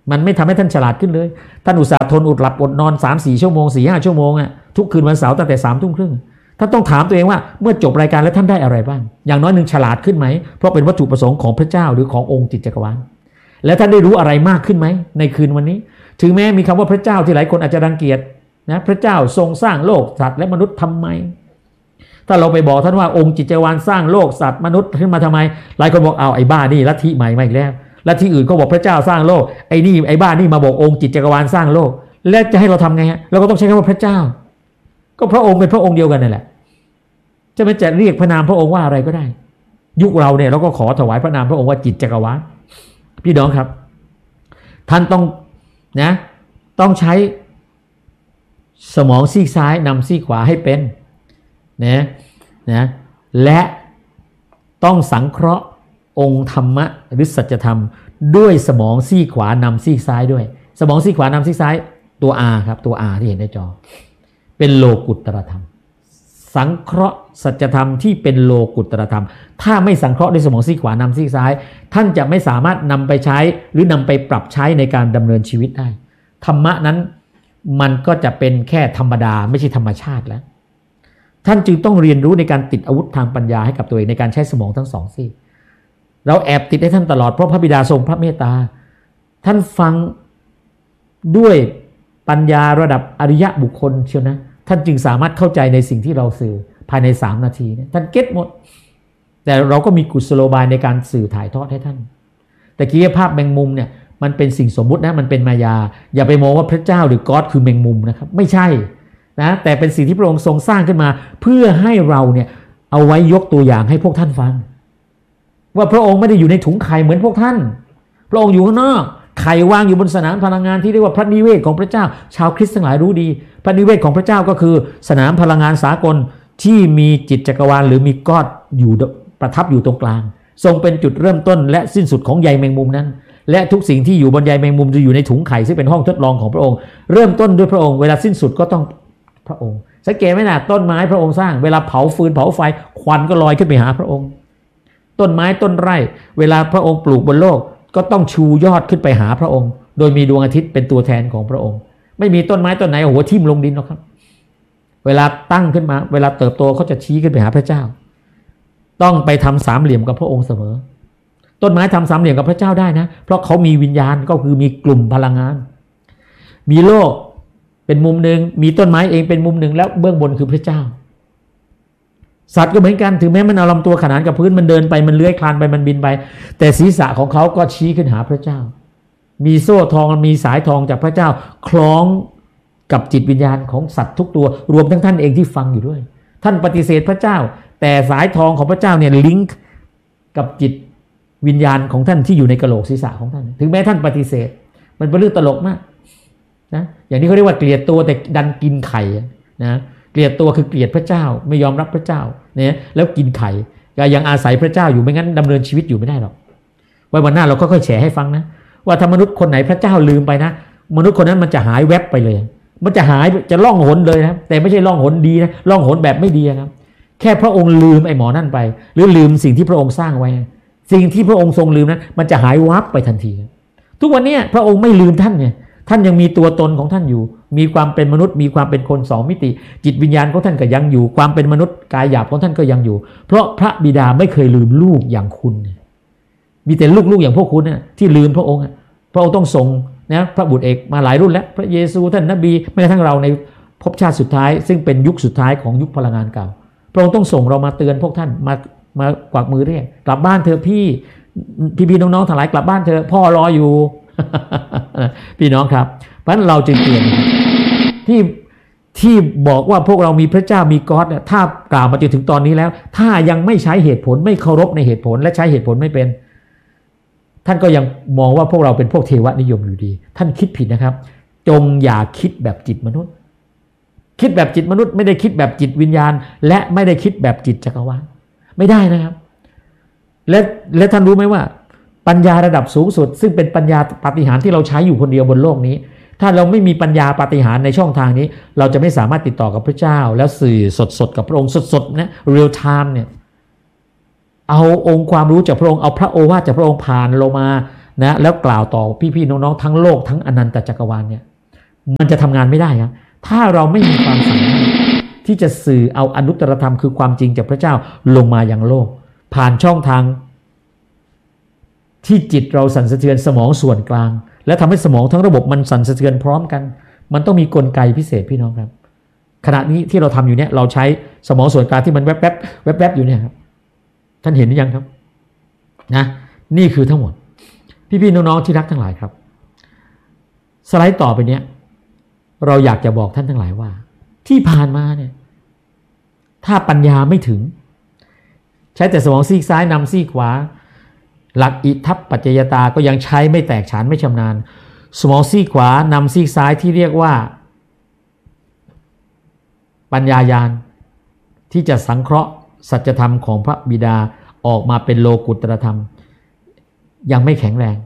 มันไม่ทำให้ท่านฉลาดขึ้นเลยท่านอุตส่าห์ทนอดหลับอดนอน สามสี่ ชั่วโมง สี่ห้า ชั่วโมงอ่ะทุกคืนวันเสาร์ตั้งแต่ สามทุ่มครึ่งท่านต้องถามตัวเองว่าเมื่อจบรายการแล้วท่านได้อะไรบ้างอย่างน้อยหนึ่งฉลาดขึ้นไหมเพราะเป็นวัตถุประสงค์ของพระเจ้าหรือขององค์จิตจักรวาลแล้วท่านได้รู้อะไรมากขึ้นไหมในคืนวันนี้ถึงแม้มีคำว่าพระเจ้าที่หลายคนอาจจะรังเกียจนะพระเจ้าทรงสร้างโลกสัตว์และมนุษย์ทำไมถ้าเราไปบอกท่านว่าองค์จิตจักรวาลสร้างโลกสัตว์มนุษย์ขึ้นมาทำไมหลายคนบอกเอาไอ้บ้านี่ลัทธิใหม่มาอีกแล้วลัทธิอื่นก็บอกพระเจ้าสร้างโลกไอ้นี่ไอ้บ้านี่มาบอกองค์จิตจักรวาลสร้างโลกแล้วจะให้เราทำไงฮะเราก็ต้องใช้คำว่าพระเจ้าก็พระองค์เป็นพระองค์เดียวกันนั่นแหละจะไม่จะเรียกพระนามพระองค์ว่าอะไรก็ได้ยุคเราเนี่ยเราก็ขอถวายพระนามพระองค์ว่าจิตจักรวาลพี่น้องครับท่านต้องนะต้องใช้สมองซีกซ้ายนำซีกขวาให้เป็นนะนะและต้องสังเคราะห์องค์ธรรมะหรือสัจธรรมด้วยสมองซีกขวานำซีกซ้ายด้วยสมองซีกขวานำซีกซ้ายตัว R ครับตัว R ที่เห็นในจอเป็นโลกุตตรธรรมสังเคราะห์สัจธรรมที่เป็นโลกุตตรธรรมถ้าไม่สังเคราะห์ด้วยสมองซีกขวานำซีกซ้ายท่านจะไม่สามารถนำไปใช้หรือนำไปปรับใช้ในการดำเนินชีวิตได้ธรรมะนั้นมันก็จะเป็นแค่ธรรมดาไม่ใช่ธรรมชาติแล้วท่านจึงต้องเรียนรู้ในการติดอาวุธทางปัญญาให้กับตัวเองในการใช้สมองทั้งสองซีกเราแอบติดให้ท่านตลอดเพราะพระบิดาทรงพระเมตตาท่านฟังด้วยปัญญาระดับอริยะบุคคลเชียวนะท่านจึงสามารถเข้าใจในสิ่งที่เราสื่อภายในสามนาทีเนี่ยท่านเก็ตหมดแต่เราก็มีกุศโลบายในการสื่อถ่ายทอดให้ท่านแต่กี้ภาพแมงมุมเนี่ยมันเป็นสิ่งสมมุตินะมันเป็นมายาอย่าไปมองว่าพระเจ้าหรือก๊อดคือแมงมุมนะครับไม่ใช่นะแต่เป็นสิ่งที่พระองค์ทรงสร้างขึ้นมาเพื่อให้เราเนี่ยเอาไว้ยกตัวอย่างให้พวกท่านฟังว่าพระองค์ไม่ได้อยู่ในถุงไข่เหมือนพวกท่านพระองค์อยู่ข้างนอกไข่วางอยู่บนสนามพลังงานที่เรียกว่าพระนิเวศของพระเจ้าชาวคริสต์ทั้งหลายรู้ดีพระนิเวศของพระเจ้าก็คือสนามพลังงานสากลที่มีจิตจักรวาลหรือมีก๊อดอยู่ประทับอยู่ตรงกลางทรงเป็นจุดเริ่มต้นและสิ้นสุดของใยแมงมุมนั้นและทุกสิ่งที่อยู่บนใยแมงมุมจะอยู่ในถุงไข่ซึ่งเป็นห้องทดลองของพระองค์เริ่มต้นด้วยพระองค์เวลาสิ้นสุดก็ต้องพระองค์สังเกตไหมนะต้นไม้พระองค์สร้างเวลาเผาฟืนเผาไฟควันก็ลอยขึ้นไปหาพระองค์ต้นไม้ต้นไร่เวลาพระองค์ปลูกบนโลกก็ต้องชูยอดขึ้นไปหาพระองค์โดยมีดวงอาทิตย์เป็นตัวแทนของพระองค์ไม่มีต้นไม้ต้นไหนหัวทิ่มลงดินหรอกครับเวลาตั้งขึ้นมาเวลาเติบโตเขาจะชี้ขึ้นไปหาพระเจ้าต้องไปทำสามเหลี่ยมกับพระองค์เสมอต้นไม้ทำสามเหลี่ยมกับพระเจ้าได้นะเพราะเขามีวิญญาณก็คือมีกลุ่มพลังงานมีโลกเป็นมุมหนึ่งมีต้นไม้เองเป็นมุมหนึ่งแล้วเบื้องบนคือพระเจ้าสัตว์ก็เหมือนกันถึงแม้มันเอาลำตัวขนานกับพื้นมันเดินไปมันเลื้อยคลานไปมันบินไปแต่ศีรษะของเขาก็ชี้ขึ้นหาพระเจ้ามีโซ่ทองมีสายทองจากพระเจ้าคล้องกับจิตวิญญาณของสัตว์ทุกตัวรวมทั้งท่านเองที่ฟังอยู่ด้วยท่านปฏิเสธพระเจ้าแต่สายทองของพระเจ้าเนี่ยลิงก์กับจิตวิญญาณของท่านที่อยู่ในกะโหลกศีรษะของท่านถึงแม้ท่านปฏิเสธมันเป็นเรื่องตลกมากนะอย่างนี้เขาเรียกว่าเกลียดตัวแต่ดันกินไข่นะเกลียดตัวคือเกลียดพระเจ้าไม่ยอมรับพระเจ้าเนี่ยแล้วกินไข่ก็ยังอาศัยพระเจ้าอยู่ไม่งั้นดำเนินชีวิตอยู่ไม่ได้หรอกไว้วันหน้าเราก็ค่อยแชร์ให้ฟังนะว่าถ้ามนุษย์คนไหนพระเจ้าลืมไปนะมนุษย์คนนั้นมันจะหายแวบไปเลยมันจะหายจะล่องหนเลยนะแต่ไม่ใช่ล่องหนดีนะล่องหนแบบไม่ดีนะแค่พระองค์ลืมไอ้หมอนั่นไปหรือลืมสิ่งที่พระองค์สร้างไว้สิ่งที่พระองค์ทรงลืมนั้นมันจะหายวับไปทันทีทุกวันนี้พระองค์ไม่ลืมท่านเนี่ยท่านยังมีตัวตนของท่านอยู่มีความเป็นมนุษย์มีความเป็นคนสองมิติจิตวิญญาณของท่านก็ยังอยู่ความเป็นมนุษย์กายหยาบของท่านก็ยังอยู่เพราะพระบิดาไม่เคยลืมลูกอย่างคุณมีแต่ลูกๆอย่างพวกคุณเนี่ยที่ลืมพระองค์พระองค์ต้องส่งนะพระบุตรเอกมาหลายรุ่นแล้วพระเยซูท่านนบีแม้กระทั่งเราในภพชาติสุดท้ายซึ่งเป็นยุคสุดท้ายของยุคพลังงานเก่าพระองค์ต้องส่งเรามาเตือนพวกท่านมามากวักมือเรียกกลับบ้านเถอะพี่พี่ๆน้องๆทั้งหลายกลับบ้านเถอะพ่อรออยู่ พี่น้องครับเพราะฉะนั้นเราจึงเตือนที่ที่บอกว่าพวกเรามีพระเจ้ามีก๊อดเนี่ยถ้ากล่าวมาจนถึงตอนนี้แล้วถ้ายังไม่ใช้เหตุผลไม่เคารพในเหตุผลและใช้เหตุผลไม่เป็นท่านก็ยังมองว่าพวกเราเป็นพวกเทวนิยมอยู่ดีท่านคิดผิดนะครับจงอย่าคิดแบบจิตมนุษย์คิดแบบจิตมนุษย์ไม่ได้คิดแบบจิตวิญญาณและไม่ได้คิดแบบจิตจักรวาลไม่ได้นะครับและและท่านรู้ไหมว่าปัญญาระดับสูงสุดซึ่งเป็นปัญญาปาฏิหาริย์ที่เราใช้อยู่คนเดียวบนโลกนี้ถ้าเราไม่มีปัญญาปาฏิหาริย์ในช่องทางนี้เราจะไม่สามารถติดต่อกับพระเจ้าแล้วสื่อสดๆกับพระองค์สดๆนะเรียลไทม์เนี่ยเอาองค์ความรู้จากพระองค์เอาพระโอวาทจากพระองค์ผ่านลงมานะแล้วกล่าวต่อพี่ๆน้องๆทั้งโลกทั้งอนันตจักรวาลเนี่ยมันจะทำงานไม่ได้ครับถ้าเราไม่มีความสามารถที่จะสื่อเอาอนุตตรธรรมคือความจริงจากพระเจ้าลงมาอย่างโลกผ่านช่องทางที่จิตเราสั่นสะเทือนสมองส่วนกลางและทำให้สมองทั้งระบบมันสั่นสะเทือนพร้อมกันมันต้องมีกลไกพิเศษพี่น้องครับขณะนี้ที่เราทำอยู่เนี่ยเราใช้สมองส่วนกลางที่มันแวบๆแวบๆอยู่เนี่ยครับท่านเห็นหรือยังครับนะนี่คือทั้งหมดพี่ๆน้องๆที่รักทั้งหลายครับสไลด์ต่อไปเนี้ยเราอยากจะบอกท่านทั้งหลายว่าที่ผ่านมาเนี่ยถ้าปัญญาไม่ถึงใช้แต่สมองซีกซ้ายนำซีกขวาหลักอิทัปปัจจยตาก็ยังใช้ไม่แตกฉานไม่ชำนาญสมองซีกขวานำซีกซ้ายที่เรียกว่าปัญญาญาณที่จะสังเคราะห์สัจธรรมของพระบิดาออกมาเป็นโลกุตตรธรรมยังไม่แข็งแรง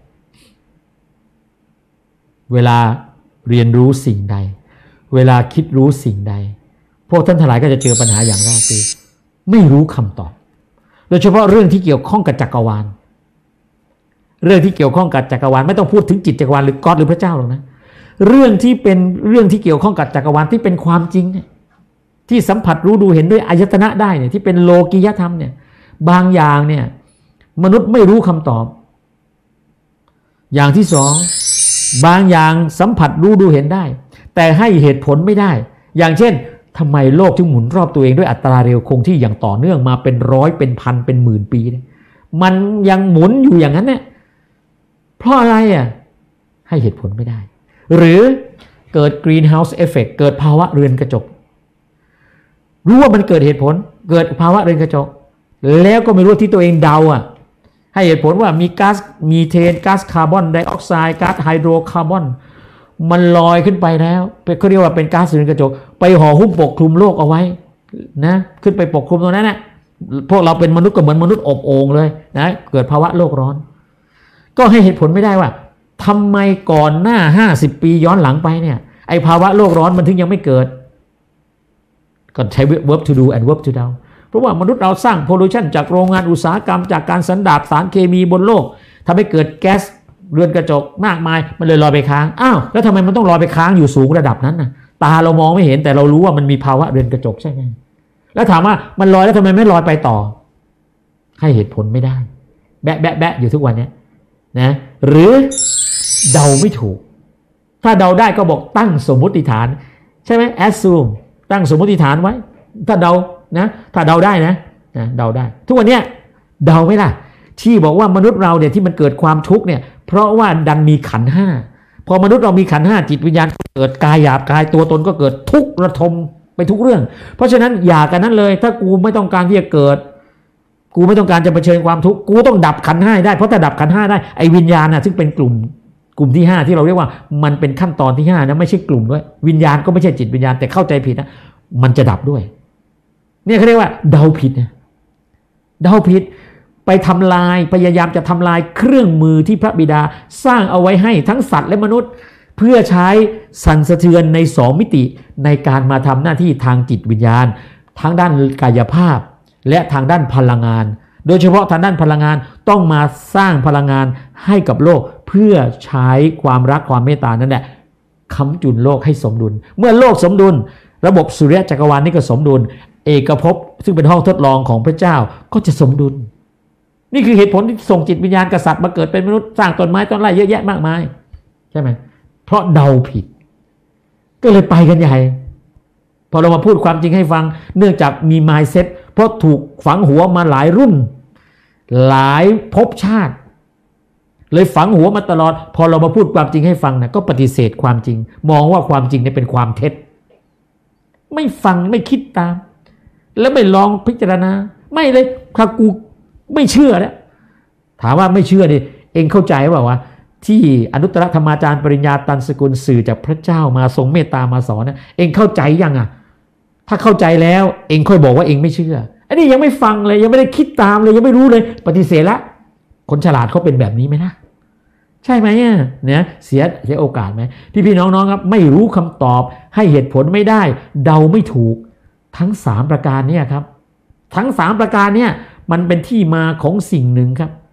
เวลาเรียนรู้สิ่งใดเวลาคิดรู้สิ่งใดพวกท่านทั้งหลายก็จะเจอปัญหาอย่างแรกคือไม่รู้คำตอบโดยเฉพาะเรื่องที่เกี่ยวข้องกับจักรวาลเรื่องที่เกี่ยวข้องกับจักรวาลไม่ต้องพูดถึงจิตจักรวาลหรือก๊อดหรือพระเจ้าหรอกนะเรื่องที่เป็นเรื่องที่เกี่ยวข้องกับจักรวาลที่เป็นความจริงเนี่ยที่สัมผัสรู้ดูเห็นด้วยอายตนะได้เนี่ยที่เป็นโลกียธรรมเนี่ยบางอย่างเนี่ยมนุษย์ไม่รู้คำตอบอย่างที่สองบางอย่างสัมผัสรู้ดูเห็นได้แต่ให้เหตุผลไม่ได้อย่างเช่นทำไมโลกถึงหมุนรอบตัวเองด้วยอัตราเร็วคงที่อย่างต่อเนื่องมาเป็นร้อยเป็นพันเป็นหมื่นปีเนี่ยมันยังหมุนอยู่อย่างนั้นเนี่ยเพราะอะไรอ่ะให้เหตุผลไม่ได้หรือเกิด greenhouse effect เกิดภาวะเรือนกระจกรู้ว่ามันเกิดเหตุผลเกิดภาวะเรือนกระจกแล้วก็ไม่รู้ที่ตัวเองเดาอ่ะให้เหตุผลว่ามีก๊าซมีเทนก๊าซคาร์บอนไดออกไซด์ก๊าซไฮโดรคาร์บอนมันลอยขึ้นไปแล้วเขาเรียกว่าเป็นก๊าซเรือนกระจกไปห่อหุ้มปกคลุมโลกเอาไว้นะขึ้นไปปกคลุมตรงนั้นนะพวกเราเป็นมนุษย์ก็เหมือนมนุษย์อบโอ่งเลยนะเกิดภาวะโลกร้อนก็ให้เหตุผลไม่ได้ว่าทำไมก่อนหน้าห้าสิบปีย้อนหลังไปเนี่ยไอภาวะโลกร้อนมันถึงยังไม่เกิดก็ใช้ verb to do and verb to down เพราะว่ามนุษย์เราสร้าง pollution จากโรงงานอุตสาหกรรมจากการสันดาปสารเคมีบนโลกทำให้เกิดแก๊สเรือนกระจกมากมายมันเลยลอยไปค้างอ้าวแล้วทำไมมันต้องลอยไปค้างอยู่สูงระดับนั้นน่ะตาเรามองไม่เห็นแต่เรารู้ว่ามันมีภาวะเรือนกระจกใช่ไหมแล้วถามว่ามันลอยแล้วทำไมไม่ลอยไปต่อให้เหตุผลไม่ได้แบะแบะแบะอยู่ทุกวันนี้นะหรือเดาไม่ถูกถ้าเดาได้ก็บอกตั้งสมมุติฐานใช่ไหม assume ตั้งสมมุติฐานไว้ถ้าเดานะถ้าเดาได้นะนะเดาได้ทุกวันนี้เดาไม่ได้ที่บอกว่ามนุษย์เราเนี่ยที่มันเกิดความทุกข์เนี่ยเพราะว่าดันมีขันธ์ห้าพอมนุษย์เรามีขันธ์ห้าจิตวิญญาณเกิดกายหยาบกายตัวตนก็เกิดทุกข์ระทมไปทุกเรื่องเพราะฉะนั้นอย่ากันนั้นเลยถ้ากูไม่ต้องการที่จะเกิดกูไม่ต้องการจะเผชิญความทุกข์กูต้องดับขันธ์ห้าได้เพราะถ้าดับขันธ์ห้าได้ไอ้วิญญาณน่ะซึ่งเป็นกลุ่มกลุ่มที่ห้าที่เราเรียกว่ามันเป็นขั้นตอนที่ห้านะไม่ใช่กลุ่มด้วยวิญญาณก็ไม่ใช่จิตวิญญาณแต่เข้าใจผิดนะมันจะดับด้วยเนี่ยเขาเรียกว่าเดาผิดนะเดาผิดไปทำลายพยายามจะทำลายเครื่องมือที่พระบิดาสร้างเอาไว้ให้ทั้งสัตว์และมนุษย์เพื่อใช้สั่นสะเทือนในสองมิติในการมาทำหน้าที่ทางจิตวิญญาณทั้งด้านกายภาพและทางด้านพลังงานโดยเฉพาะทางด้านพลังงานต้องมาสร้างพลังงานให้กับโลกเพื่อใช้ความรักความเมตตานั่นแหละค้ำจุนโลกให้สมดุลเมื่อโลกสมดุลระบบสุริยะจักรวาลนี่ก็สมดุลเอกภพซึ่งเป็นห้องทดลองของพระเจ้าก็จะสมดุลนี่คือเหตุผลที่ส่งจิตวิญญาณกษัตริย์มาเกิดเป็นมนุษย์สร้างต้นไม้ต้นไร่เยอะแยะมากมายใช่ไหมเพราะเดาผิดก็เลยไปกันใหญ่พอเรามาพูดความจริงให้ฟังเนื่องจากมี mindset เพราะถูกฝังหัวมาหลายรุ่นหลายภพชาติเลยฝังหัวมาตลอดพอเรามาพูดความจริงให้ฟังนะก็ปฏิเสธความจริงมองว่าความจริงเนี่ยเป็นความเท็จไม่ฟังไม่คิดตามแล้วไม่ลองพิจารณาไม่เลยถ้ากูไม่เชื่อแล้วถามว่าไม่เชื่อดิเองเข้าใจเปล่าวะที่อนุตตรธรรมาจารย์ปริญญาตันสกุลสื่อจากพระเจ้ามาทรงเมตตามาสอนนะเองเข้าใจยังอ่ะถ้าเข้าใจแล้วเองค่อยบอกว่าเองไม่เชื่ออันนี้ยังไม่ฟังเลยยังไม่ได้คิดตามเลยยังไม่รู้เลยปฏิเสธละคนฉลาดเขาเป็นแบบนี้ไหมนะใช่ไหมเนี่ยเสียเสียโอกาสไหมพี่พี่น้องๆครับไม่รู้คำตอบให้เหตุผลไม่ได้เดาไม่ถูกทั้งสามประการเนี่ยครับทั้งสามประการเนี่ยมันเป็นที่มาของสิ่งหนึ่งครับ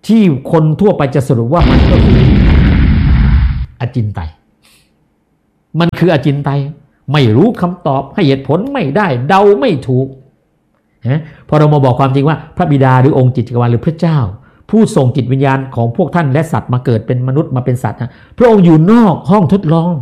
ที่คนทั่วไปจะสรุปว่ามันก็คืออจินไตยมันคืออจินไตยไม่รู้คำตอบให้เหตุผลไม่ได้เดาไม่ถูกนะพอเรามาบอกความจริงว่าพระบิดาหรือองค์จิตจักรวาลหรือพระเจ้าผู้ส่งจิตวิญญาณของพวกท่านและสัตว์มาเกิดเป็นมนุษย์มาเป็นสัตว์นะพระองค์อยู่นอกห้องทดลอง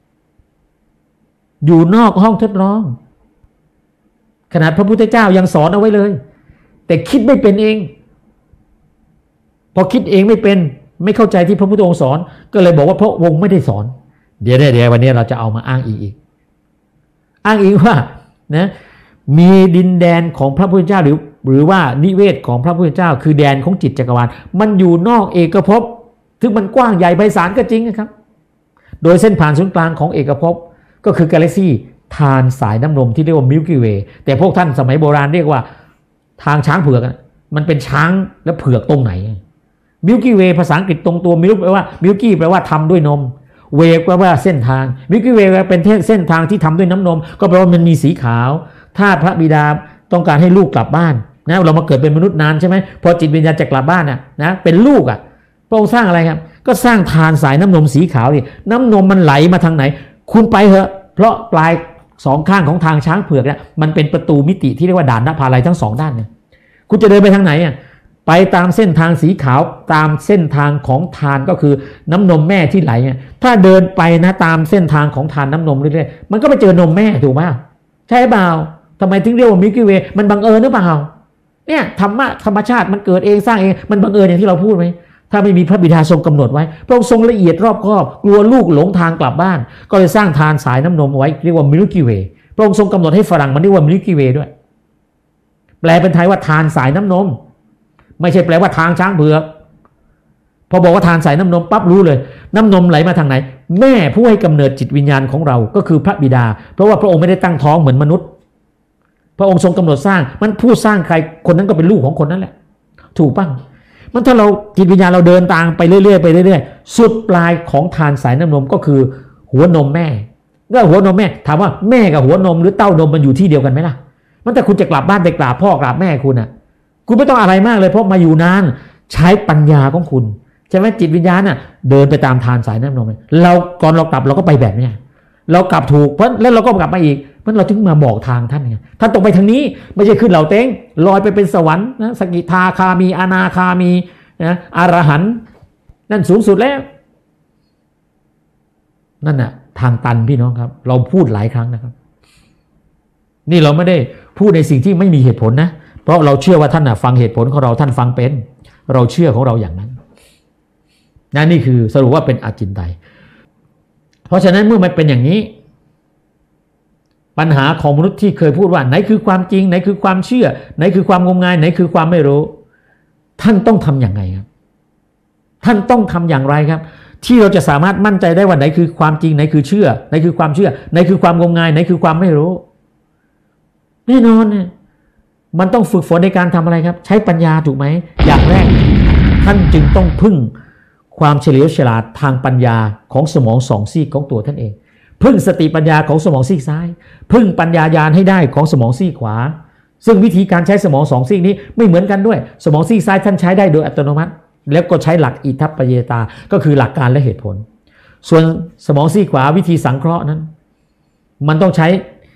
อยู่นอกห้องทดลองขนาดพระพุทธเจ้ายังสอนเอาไว้เลยแต่คิดไม่เป็นเองพอคิดเองไม่เป็นไม่เข้าใจที่พระพุทธองค์สอนก็เลยบอกว่าพระองค์ไม่ได้สอนเดี๋ยวเดี๋ยววันนี้เราจะเอามาอ้างอิงอีกอ้างอิงว่านะมีดินแดนของพระพุทธเจ้าหรือหรือว่านิเวศของพระพุทธเจ้าคือแดนของจิตจักรวาลมันอยู่นอกเอกภพถึงมันกว้างใหญ่ไพศาลก็จริงนะครับโดยเส้นผ่านศูนย์กลางของเอกภพก็คือกาแล็กซี่ทานสายน้ำนมที่เรียกว่ามิลกี้เวย์แต่พวกท่านสมัยโบราณเรียกว่าทางช้างเผือกมันเป็นช้างและเผือกตรงไหนมิลกี้เวย์ภาษาอังกฤษตรงตัวมิลแปลว่ามิลกี้แปลว่าทำด้วยนมเวย์แปลว่าเส้นทางมิลกี้เวย์เป็นเส้นทางที่ทำด้วยน้ำนมก็แปลว่ามันมีสีขาวถ้าพระบิดาต้องการให้ลูกกลับบ้านนะเรามาเกิดเป็นมนุษย์นานใช่ไหมพอจิตวิญญาณจะกลับบ้านน่ะนะเป็นลูกอ่ะพระองค์สร้างอะไรครับก็สร้างทานสายน้ำนมสีขาวดิน้ำนมมันไหลมาทางไหนคุณไปเถอะเพราะปลายสองข้างของทางช้างเผือกเนี่ยมันเป็นประตูมิติที่เรียกว่าด่านนภาลัยทั้งสองด้านเนี่ยคุณจะเดินไปทางไหนอ่ะไปตามเส้นทางสีขาวตามเส้นทางของทานก็คือน้ำนมแม่ที่ไหลเนี่ยถ้าเดินไปนะตามเส้นทางของทานน้ำนมเรื่อยๆมันก็ไปเจอนมแม่ถูกไหมใช่เปล่าทำไมถึงเรียกว่ามิลกี้เวย์มันบังเอิญหรือเปล่าเนี่ยธรรมะธรรมชาติมันเกิดเองสร้างเองมันบังเอิญอย่างที่เราพูดไหมถ้าไม่มีพระบิดาทรงกำหนดไว้พระองค์ทรงละเอียดรอบคอบกลัวลูกหลงทางกลับบ้านก็เลยสร้างทานสายน้ำนมไว้เรียกว่ามิลกี้เวย์พระองค์ทรงกำหนดให้ฝรั่งมันเรียกว่ามิลกี้เวย์ด้วยแปลเป็นไทยว่าทานสายน้ำนมไม่ใช่แปลว่าทางช้างเผือกพอบอกว่าทานสายน้ำนมปั๊บรู้เลยน้ำนมไหลมาทางไหนแม่ผู้ให้กำเนิดจิตวิญญาณของเราก็คือพระบิดาเพราะว่าพระองค์ไม่ได้ตั้งท้องเหมือนมนุษย์พระองค์ทรงกำหนดสร้างมันผู้สร้างใครคนนั้นก็เป็นลูกของคนนั้นแหละถูกป่ะมันถ้าเราจิตวิญญาณเราเดินตามไปเรื่อยๆไปเรื่อยๆสุดปลายของทานสายน้ำนมก็คือหัวนมแม่ก็หัวนมแม่ถามว่าแม่กับหัวนมหรือเต้านมมันอยู่ที่เดียวกันไหมล่ะมันแต่คุณจะกลับบ้านไปกราบพ่อกราบแม่คุณอ่ะคุณไม่ต้องอะไรมากเลยเพราะมาอยู่นานใช้ปัญญาของคุณใช่ไหมจิตวิญญาณน่ะเดินไปตามทานสายน้ำนมเราก่อนเรากลับเราก็ไปแบบนี้เรากลับถูกเพราะแล้วเราก็กลับมาอีกมันเราถึงมาบอกทางท่านไงท่านตรงไปทางนี้ไม่ใช่ขึ้นเหล่าเต้งลอยไปเป็นสวรรค์นะสกิทาคามีอนาคามีนะอรหันต์นั่นสูงสุดแล้วนั่นน่ะทางตันพี่น้องครับเราพูดหลายครั้งนะครับนี่เราไม่ได้พูดในสิ่งที่ไม่มีเหตุผลนะเพราะเราเชื่อว่าท่านน่ะฟังเหตุผลของเราท่านฟังเป็นเราเชื่อของเราอย่างนั้นนั่นนี่คือสรุปว่าเป็นอจินไตยเพราะฉะนั้นเมื่อมันเป็นอย่างนี้ปัญหาของมนุษย์ที่เคยพูดว่าไหนคือความจริงไหนคือความเชื่อไหนคือความงมงายไหนคือความไม่รู้ท่านต้องทำอย่างไรครับท่านต้องทำอย่างไรครับที่เราจะสามารถมั่นใจได้ว่าไหนคือความจริงไหนคือเชื่อไหนคือความเชื่อไหนคือความงมงายไหนคือความไม่รู้แน่นอนเนี่ยมันต้องฝึกฝนในการทำอะไรครับใช้ปัญญาถูกไหมอย่างแรกท่านจึงต้องพึ่งความเฉลียวฉลาดทางปัญญาของสมองสองซีกของตัวท่านเองพึ่งสติปัญญาของสมองซีกซ้ายพึ่งปัญญาญาณให้ได้ของสมองซีกขวาซึ่งวิธีการใช้สมองสองซีกนี้ไม่เหมือนกันด้วยสมองซีกซ้ายท่านใช้ได้โดยอัตโนมัติแล้วก็ใช้หลักอิทัปปเยตาก็คือหลักการและเหตุผลส่วนสมองซีกขวาวิธีสังเคราะห์นั้นมันต้องใช้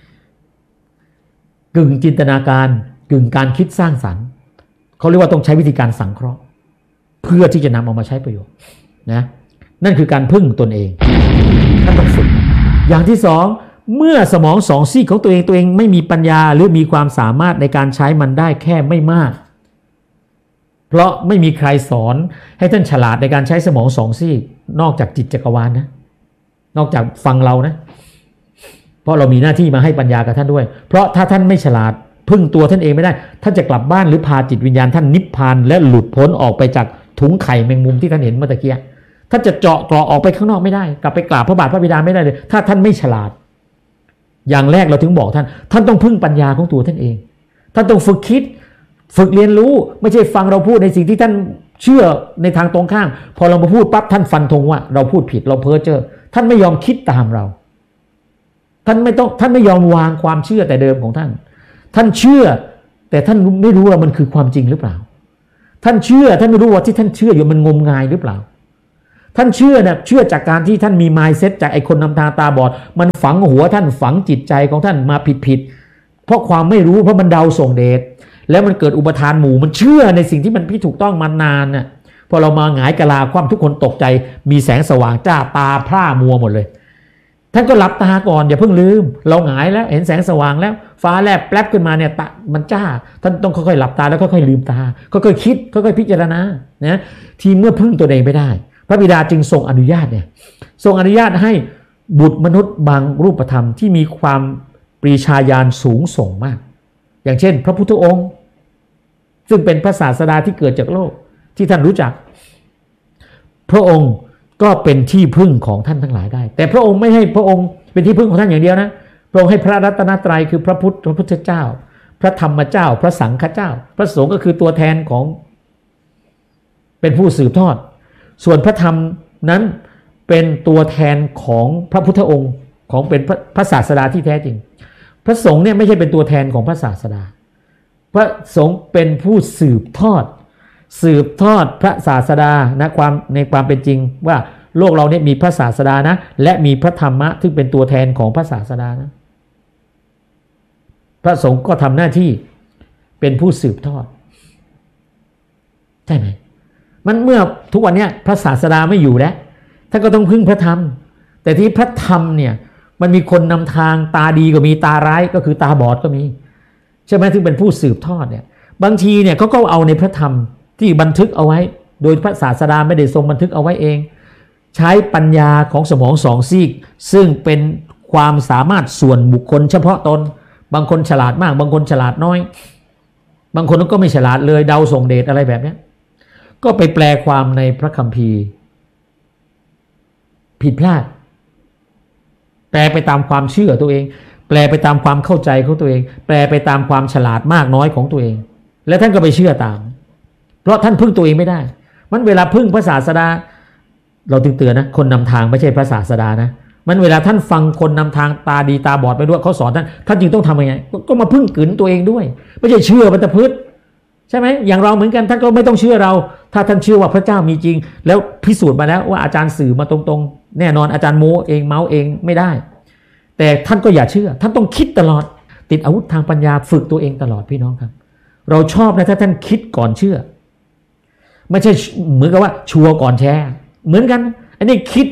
กึ่งจินตนาการกึ่งการคิดสร้างสรรค์เขาเรียกว่าต้องใช้วิธีการสังเคราะห์เพื่อที่จะนำเอามาใช้ประโยชน์นะนั่นคือการพึ่งตนเองท่านต้องฝึกอย่างที่สองเมื่อสมองสองซีกของตัวเองตัวเองไม่มีปัญญาหรือมีความสามารถในการใช้มันได้แค่ไม่มากเพราะไม่มีใครสอนให้ท่านฉลาดในการใช้สมองสองซีกนอกจากจิตจักรวาลนะนอกจากฟังเรานะเพราะเรามีหน้าที่มาให้ปัญญากับท่านด้วยเพราะถ้าท่านไม่ฉลาดพึ่งตัวท่านเองไม่ได้ท่านจะกลับบ้านหรือพาจิตวิญญาณท่านนิพพานและหลุดพ้นออกไปจากถุงไข่แมงมุมที่ท่านเห็นเมื่อตะกี้ท่านจะเจาะกรอออกไปข้างนอกไม่ได้กลับไปกราบพระบาทพระบิดาไม่ได้เลยถ้าท่านไม่ฉลาดอย่างแรกเราถึงบอกท่านท่านต้องพึ่งปัญญาของตัวท่านเองท่านต้องฝึกคิดฝึกเรียนรู้ไม่ใช่ฟังเราพูดในสิ่งที่ท่านเชื่อในทางตรงข้ามพอเรามาพูดปั๊บท่านฟันธงว่าเราพูดผิดเราเพ้อเจ้อท่านไม่ยอมคิดตามเราท่านไม่ต้องท่านไม่ยอมวางความเชื่อแต่เดิมของท่านท่านเชื่อแต่ท่านไม่รู้ว่ามันคือความจริงหรือเปล่าท่านเชื่อท่านไม่รู้ว่าที่ท่านเชื่ออยู่มันงมงายหรือเปล่าท่านเชื่อนะเชื่อจากการที่ท่านมี mindset จากไอ้คนนำทางตาบอดมันฝังหัวท่านฝังจิตใจของท่านมาผิดๆเพราะความไม่รู้เพราะมันเดาส่งเดชแล้วมันเกิดอุปทานหมู่มันเชื่อในสิ่งที่มันพิถูกต้องมานานน่ะพอเรามาหงายกะลาคว่ำทุกคนตกใจมีแสงสว่างจ้าตาพร่ามัวหมดเลยท่านก็หลับตาก่อนอย่าเพิ่งลืมเราหงายแล้วเห็นแสงสว่างแล้วฟ้าแลบแป๊บขึ้นมาเนี่ยตามันจ้าท่านต้องค่อยๆหลับตาแล้วค่อยๆลืมตาค่อยๆคิดค่อยๆพิจารณานะทีเมื่อพึ่งตัวเองไม่ได้พระบิดาจึงทรงอนุญาตเนี่ยทรงอนุญาตให้บุตรมนุษย์บางรูปธรรมที่มีความปรีชาญาณสูงส่งมากอย่างเช่นพระพุทธองค์ซึ่งเป็นพระศาสดาที่เกิดจากโลกที่ท่านรู้จักพระองค์ก็เป็นที่พึ่งของท่านทั้งหลายได้แต่พระองค์ไม่ให้พระองค์เป็นที่พึ่งของท่านอย่างเดียวนะพระองค์ให้พระรัตนตรัยคือพระพุทธพระพุทธเจ้าพระธรรมเจ้าพระสังฆเจ้าพระสงฆ์ก็คือตัวแทนของเป็นผู้สืบทอดส่วนพระธรรมนั้นเป็นตัวแทนของพระพุทธองค์ของเป็นพระศาสดาที่แท้จริงพระสงฆ์เนี่ยไม่ใช่เป็นตัวแทนของพระศาสดาพระสงฆ์เป็นผู้สืบทอดสืบทอดพระศาสดานะความในความเป็นจริงว่าโลกเราเนี่ยมีพระศาสดานะและมีพระธรรมะที่เป็นตัวแทนของพระศาสดานะพระสงฆ์ก็ทำหน้าที่เป็นผู้สืบทอดใช่ไหมมันเมื่อทุกวันนี้พระศาสดาไม่อยู่แล้วท่านก็ต้องพึ่งพระธรรมแต่ที่พระธรรมเนี่ยมันมีคนนำทางตาดีก็มีตาร้ายก็คือตาบอดก็มีใช่ไหมที่เป็นผู้สืบทอดเนี่ยบางทีเนี่ยเขาก็เอาในพระธรรมที่บันทึกเอาไว้โดยพระศาสดาไม่ได้ทรงบันทึกเอาไว้เองใช้ปัญญาของสมองสองซีกซึ่งเป็นความสามารถส่วนบุคคลเฉพาะตนบางคนฉลาดมากบางคนฉลาดน้อยบางคนก็ไม่ฉลาดเลยเดาส่งเดชอะไรแบบนี้ก็ไปแปลความในพระคัมภีร์ผิดพลาดแปลไปตามความเชื่อตัวเองแปลไปตามความเข้าใจของตัวเองแปลไปตามความฉลาดมากน้อยของตัวเองและท่านก็ไปเชื่อตามเพราะท่านพึ่งตัวเองไม่ได้มันเวลาพึ่งพระศาสดาเราตึงเตือนนะคนนำทางไม่ใช่พระศาสดานะมันเวลาท่านฟังคนนำทางตาดีตาบอดไปด้วยเขาสอนท่านท่านจึงต้องทำยังไงก็มาพึ่งกืนตัวเองด้วยไม่ใช่เชื่อมันแต่พึ่งใช่ไหมอย่างเราเหมือนกันท่านก็ไม่ต้องเชื่อเราถ้าท่านเชื่อว่าพระเจ้ามีจริงแล้วพิสูจน์มาแล้วว่าอาจารย์สื่อมาตรงๆแน่นอนอาจารย์โม้เองเมาเองไม่ได้แต่ท่านก็อย่าเชื่อท่านต้องคิดตลอดติดอาวุธทางปัญญาฝึกตัวเองตลอดพี่น้องครับเราชอบนะถ้าท่านคิดก่อนเชื่อไม่ใช่เหมือนกับว่าชัวร์ก่อนแชร์เหมือนกันอันนี้คิด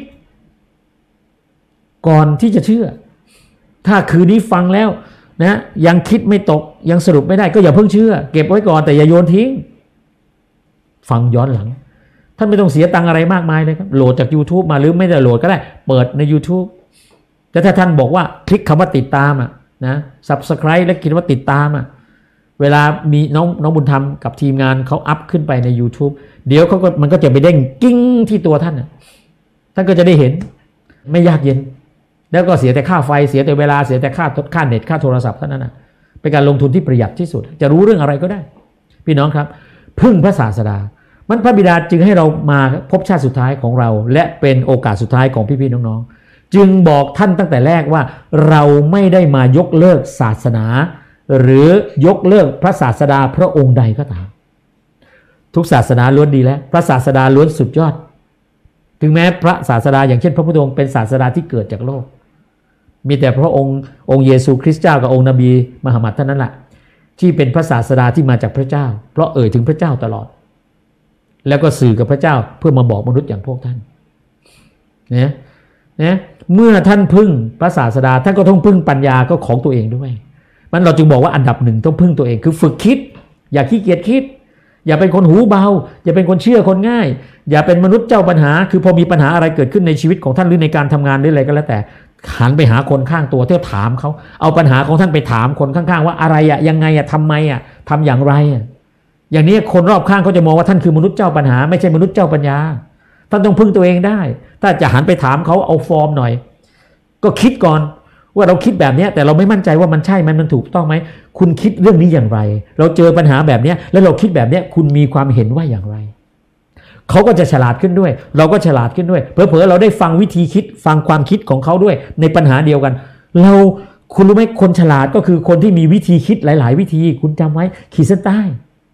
ก่อนที่จะเชื่อถ้าคืนนี้ฟังแล้วนะยังคิดไม่ตกยังสรุปไม่ได้ก็อย่าเพิ่งเชื่อเก็บไว้ก่อนแต่อย่าโยนทิ้งฟังย้อนหลังท่านไม่ต้องเสียตังค์อะไรมากมายเลยครับโหลดจาก YouTube มาหรือไม่ได้โหลดก็ได้เปิดใน YouTube แต่ถ้าท่านบอกว่าคลิกคำว่าติดตามอ่ะนะ Subscribe แล้วคิดว่าติดตามอ่ะเวลามีน้องน้องบุญธรรมกับทีมงานเขาอัพขึ้นไปใน YouTube เดี๋ยวเขาก็มันก็จะไปเด้งกิ้งที่ตัวท่านอ่ะท่านก็จะได้เห็นไม่ยากเย็นแล้วก็เสียแต่ค่าไฟเสียแต่เวลาเสียแต่ค่าค่าเน็ตค่าโทรศัพท์เท่านั้นนะเป็นการลงทุนที่ประหยัดที่สุดจะรู้เรื่องอะไรก็ได้พี่น้องครับพึ่งพระศาสดามันพระบิดาจึงให้เรามาพบชาติสุดท้ายของเราและเป็นโอกาสสุดท้ายของพี่ๆน้องๆจึงบอกท่านตั้งแต่แรกว่าเราไม่ได้มายกเลิกศาสนาหรือยกเลิกพระศาสดาพระองค์ใดก็ตามทุกศาสนาล้วนดีแล้วพระศาสดาล้วนสุดยอดถึงแม้พระศาสดาอย่างเช่นพระพุทธองค์เป็นศาสดาที่เกิดจากโลกมีแต่พระองค์องค์เยซูคริสต์เจ้ากับองค์นบีมหามัดเท่านั้นแหละที่เป็นพระศาสดาที่มาจากพระเจ้าเพราะเอ่ยถึงพระเจ้าตลอดแล้วก็สื่อกับพระเจ้าเพื่อมาบอกมนุษย์อย่างพวกท่านนะนะเมื่อท่านพึ่งพระศาสดาท่านก็ต้องพึ่งปัญญาก็ของตัวเองด้วยมันเราจึงบอกว่าอันดับหนึ่งต้องพึ่งตัวเองคือฝึกคิดอย่าขี้เกียจคิดอย่าเป็นคนหูเบาอย่าเป็นคนเชื่อคนง่ายอย่าเป็นมนุษย์เจ้าปัญหาคือพอมีปัญหาอะไรเกิดขึ้นในชีวิตของท่านหรือในการทำงานหรืออะไรก็แล้วแต่หันไปหาคนข้างตัวเที่ยวถามเขาเอาปัญหาของท่านไปถามคนข้างๆว่าอะไรอะยังไงอะทำไมอะทำอย่างไรอะอย่างนี้คนรอบข้างเขาจะมองว่าท่านคือมนุษย์เจ้าปัญหาไม่ใช่มนุษย์เจ้าปัญญาท่านต้องพึ่งตัวเองได้ถ้าจะหันไปถามเขาเอาฟอร์มหน่อยก็คิดก่อนว่าเราคิดแบบนี้แต่เราไม่มั่นใจว่ามันใช่มันมันถูกต้องไหมคุณคิดเรื่องนี้อย่างไรเราเจอปัญหาแบบนี้แล้วเราคิดแบบนี้คุณมีความเห็นว่าอย่างไรเขาก็จะฉลาดขึ้นด้วยเราก็ฉลาดขึ้นด้วยเผลอๆเราได้ฟังวิธีคิดฟังความคิดของเขาด้วยในปัญหาเดียวกันเราคุณรู้ไหมคนฉลาดก็คือคนที่มีวิธีคิดหลายๆวิธีคุณจำไว้ขีดเส้นใต้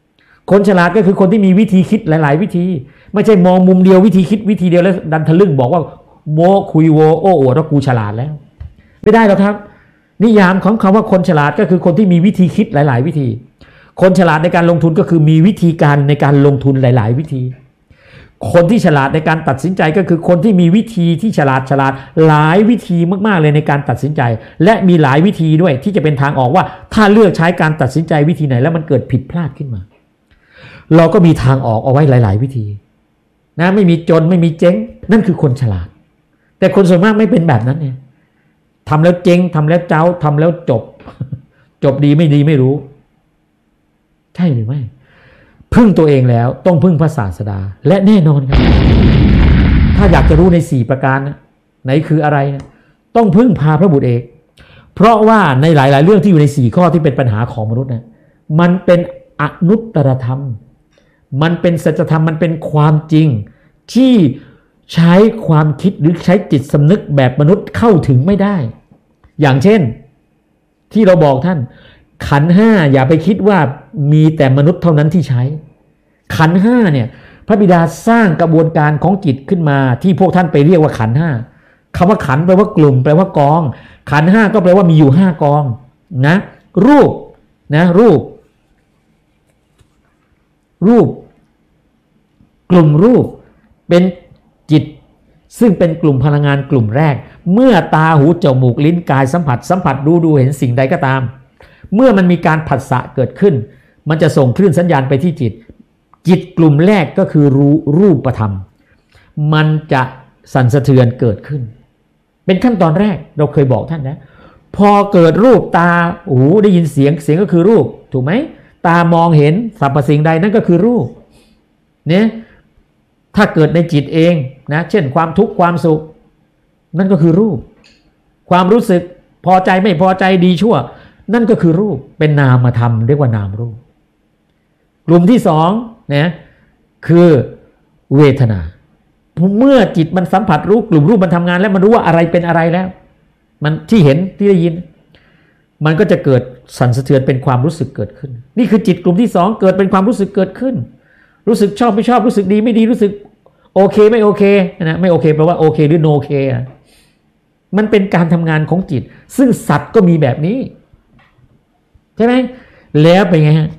คนฉลาดก็คือคนที่มีวิธีคิดหลายๆวิธีไม่ใช่มองมุมเดียววิธีคิดวิธีเดียวแล้วดันทะลึ่งบอกว่าโมคุยโวโอ้โอวว่ากูฉลาดแล้วไม่ได้หรอกครับนิยามของคำว่าคนฉลาดก็คือคนที่มีวิธีคิดหลายๆวิธีคนฉลาดในการลงทุนก็คือมีวิธีการในการลงทุนหลายๆวิธีคนที่ฉลาดในการตัดสินใจก็คือคนที่มีวิธีที่ฉลาดฉลาดหลายวิธีมากๆเลยในการตัดสินใจและมีหลายวิธีด้วยที่จะเป็นทางออกว่าถ้าเลือกใช้การตัดสินใจวิธีไหนแล้วมันเกิดผิดพลาดขึ้นมาเราก็มีทางออกเอาไว้หลายๆวิธีนะไม่มีจนไม่มีเจ๊งนั่นคือคนฉลาดแต่คนส่วนมากไม่เป็นแบบนั้นเนี่ยทำแล้วเจ๊งทำแล้วเจ้าทำแล้วจบจบดีไม่ดีไม่รู้ใช่หรือไม่พึ่งตัวเองแล้วต้องพึ่งพระศาสดาและแน่นอนครับถ้าอยากจะรู้ในสี่ประการนะไหนคืออะไรนะต้องพึ่งพาพระบุตรเอกเพราะว่าในหลายๆเรื่องที่อยู่ในสี่ข้อที่เป็นปัญหาของมนุษย์นะมันเป็นอนุตตรธรรมมันเป็นสัจธรรมมันเป็นความจริงที่ใช้ความคิดหรือใช้จิตสำนึกแบบมนุษย์เข้าถึงไม่ได้อย่างเช่นที่เราบอกท่านขันธ์ห้าอย่าไปคิดว่ามีแต่มนุษย์เท่านั้นที่ใช้ขันธ์ห้าเนี่ยพระบิดาสร้างกระบวนการของจิตขึ้นมาที่พวกท่านไปเรียกว่าขันธ์ห้าคำว่าขันธ์แปลว่ากลุ่มแปลว่ากองขันธ์ห้าก็แปลว่ามีอยู่ห้ากองนะรูปนะรูปรูปกลุ่มรูปเป็นจิตซึ่งเป็นกลุ่มพลังงานกลุ่มแรกเมื่อตาหูจมูกลิ้นกายสัมผัสสัมผัสดูดูเห็นสิ่งใดก็ตามเมื่อมันมีการผัสสะเกิดขึ้นมันจะส่งคลื่นสัญญาณไปที่จิตจิตกลุ่มแรกก็คือรู้รูปธรรมมันจะสั่นสะเทือนเกิดขึ้นเป็นขั้นตอนแรกเราเคยบอกท่านนะพอเกิดรูปตาหูได้ยินเสียงเสียงก็คือรูปถูกไหมตามองเห็นสรรพสิ่งใดนั่นก็คือรูปเนี่ยถ้าเกิดในจิตเองนะเช่นความทุกข์ความสุขนั่นก็คือรูปความรู้สึกพอใจไม่พอใจดีชั่วนั่นก็คือรูปเป็นนามธรรมเรียกว่านามรูปกลุ่มที่สองนะคือเวทนาเมื่อจิตมันสัมผัสรู้กลุ่มรูปมันทำงานแล้วมันรู้ว่าอะไรเป็นอะไรแล้วมันที่เห็นที่ได้ยินมันก็จะเกิดสั่นสะเทือนเป็นความรู้สึกเกิดขึ้นนี่คือจิตกลุ่มที่สองเกิดเป็นความรู้สึกเกิดขึ้นรู้สึกชอบไม่ชอบรู้สึกดีไม่ดีรู้สึกโอเคไม่โอเคนะไม่โอเคแปลว่าโอเคหรือโนเคมันเป็นการทำงานของจิตซึ่งสัตว์ก็มีแบบนี้ใช่ไหมแล้วเป็นไงฮะ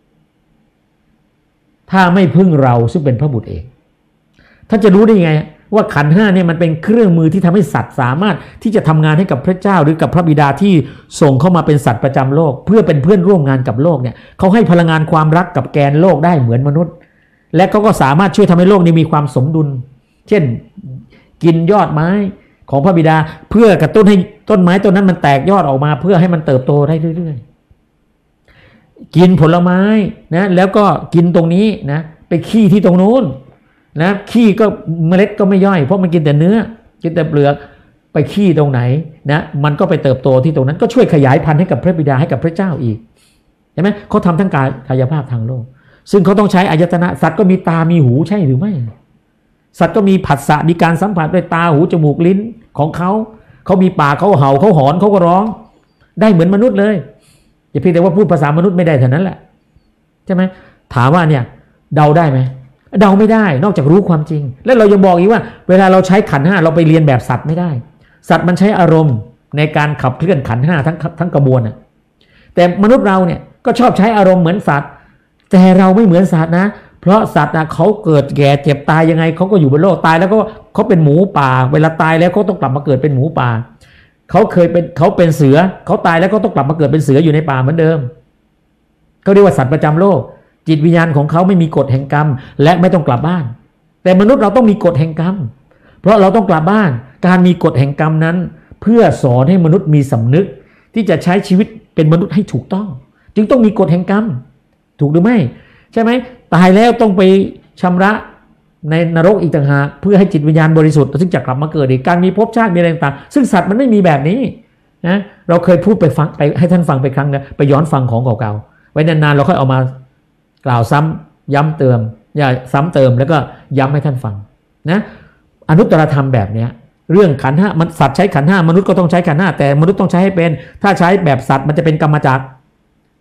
ถ้าไม่พึ่งเราซึ่งเป็นพระบุตรเองท่านจะรู้ได้ยังไงว่าขันธ์ห้าเนี่ยมันเป็นเครื่องมือที่ทำให้สัตว์สามารถที่จะทำงานให้กับพระเจ้าหรือกับพระบิดาที่ส่งเข้ามาเป็นสัตว์ประจำโลกเพื่อเป็นเพื่อนร่วมงานกับโลกเนี่ยเขาให้พลังงานความรักกับแกนโลกได้เหมือนมนุษย์และเขาก็สามารถช่วยทำให้โลกนี้มีความสมดุลเช่นกินยอดไม้ของพระบิดาเพื่อกระตุ้นให้ต้นไม้ต้นนั้นมันแตกยอดออกมาเพื่อให้มันเติบโตได้เรื่อยๆกินผลไม้นะแล้วก็กินตรงนี้นะไปขี้ที่ตรงนู้นนะขี้ก็เมล็ดก็ไม่ย่อยเพราะมันกินแต่เนื้อกินแต่เปลือกไปขี้ตรงไหนนะมันก็ไปเติบโตที่ตรงนั้นก็ช่วยขยายพันธุ์ให้กับพระบิดาให้กับพระเจ้าอีกเห็นไหมเขาทำทั้งกายกายภาพทางโลกซึ่งเขาต้องใช้อายตนะสัตว์ก็มีตามีหูใช่หรือไม่สัตว์ก็มีผัสสะมีการสัมผัสด้วยตาหูจมูกลิ้นของเขาเขามีปากเขาเห่าเขาหอนเขาก็ร้องได้เหมือนมนุษย์เลยอย่าเพียงแต่ว่าพูดภาษามนุษย์ไม่ได้เท่านั้นแหละใช่ไหมถามว่าเนี่ยเดาได้ไหมเดาไม่ได้นอกจากรู้ความจริงแล้วเรายังบอกอีกว่าเวลาเราใช้ขันธ์ห้าเราไปเรียนแบบสัตว์ไม่ได้สัตว์มันใช้อารมณ์ในการขับเคลื่อนขันธ์ห้าทั้งทั้งกระบวนอ่ะแต่มนุษย์เราเนี่ยก็ชอบใช้อารมณ์เหมือนสัตว์แต่เราไม่เหมือนสัตว์นะเพราะสัตว์นะเขาเกิดแก่เจ็บตายยังไงเขาก็อยู่บนโลกตายแล้วก็เขาเป็นหมูป่าเวลาตายแล้วเขาต้องกลับมาเกิดเป็นหมูป่าเขาเคยเป็นเขาเป็นเสือเขาตายแล้วก็ต้องกลับมาเกิดเป็นเสืออยู่ในป่าเหมือนเดิมเขาเรียกว่าสัตว์ประจำโลกจิตวิญญาณของเขาไม่มีกฎแห่งกรรมและไม่ต้องกลับบ้านแต่มนุษย์เราต้องมีกฎแห่งกรรมเพราะเราต้องกลับบ้านการมีกฎแห่งกรรมนั้นเพื่อสอนให้มนุษย์มีสำนึกที่จะใช้ชีวิตเป็นมนุษย์ให้ถูกต้องจึงต้องมีกฎแห่งกรรมถูกหรือไม่ใช่ไหมตายแล้วต้องไปชำระในนรกอีกต่างหากเพื่อให้จิตวิญญาณบริสุทธิ์ซึ่งจะกลับมาเกิดอีกการมีภพชาติมีอะไรต่างๆซึ่งสัตว์มันไม่มีแบบนี้นะเราเคยพูดไปฟังไปให้ท่านฟังไปครั้งนึงไปย้อนฟังของเก่าๆไว้นานๆเราค่อยเอามากล่าวซ้ำย้ำเติมอย่าซ้ำเติมแล้วก็ย้ำให้ท่านฟังนะอนุตตรธรรมแบบนี้เรื่องขันธ์ห้ามันสัตว์ใช้ขันธ์ห้ามนุษย์ก็ต้องใช้ขันธ์ห้าแต่มนุษย์ต้องใช้ให้เป็นถ้าใช้แบบสัตว์มันจะเป็นกรรมจักร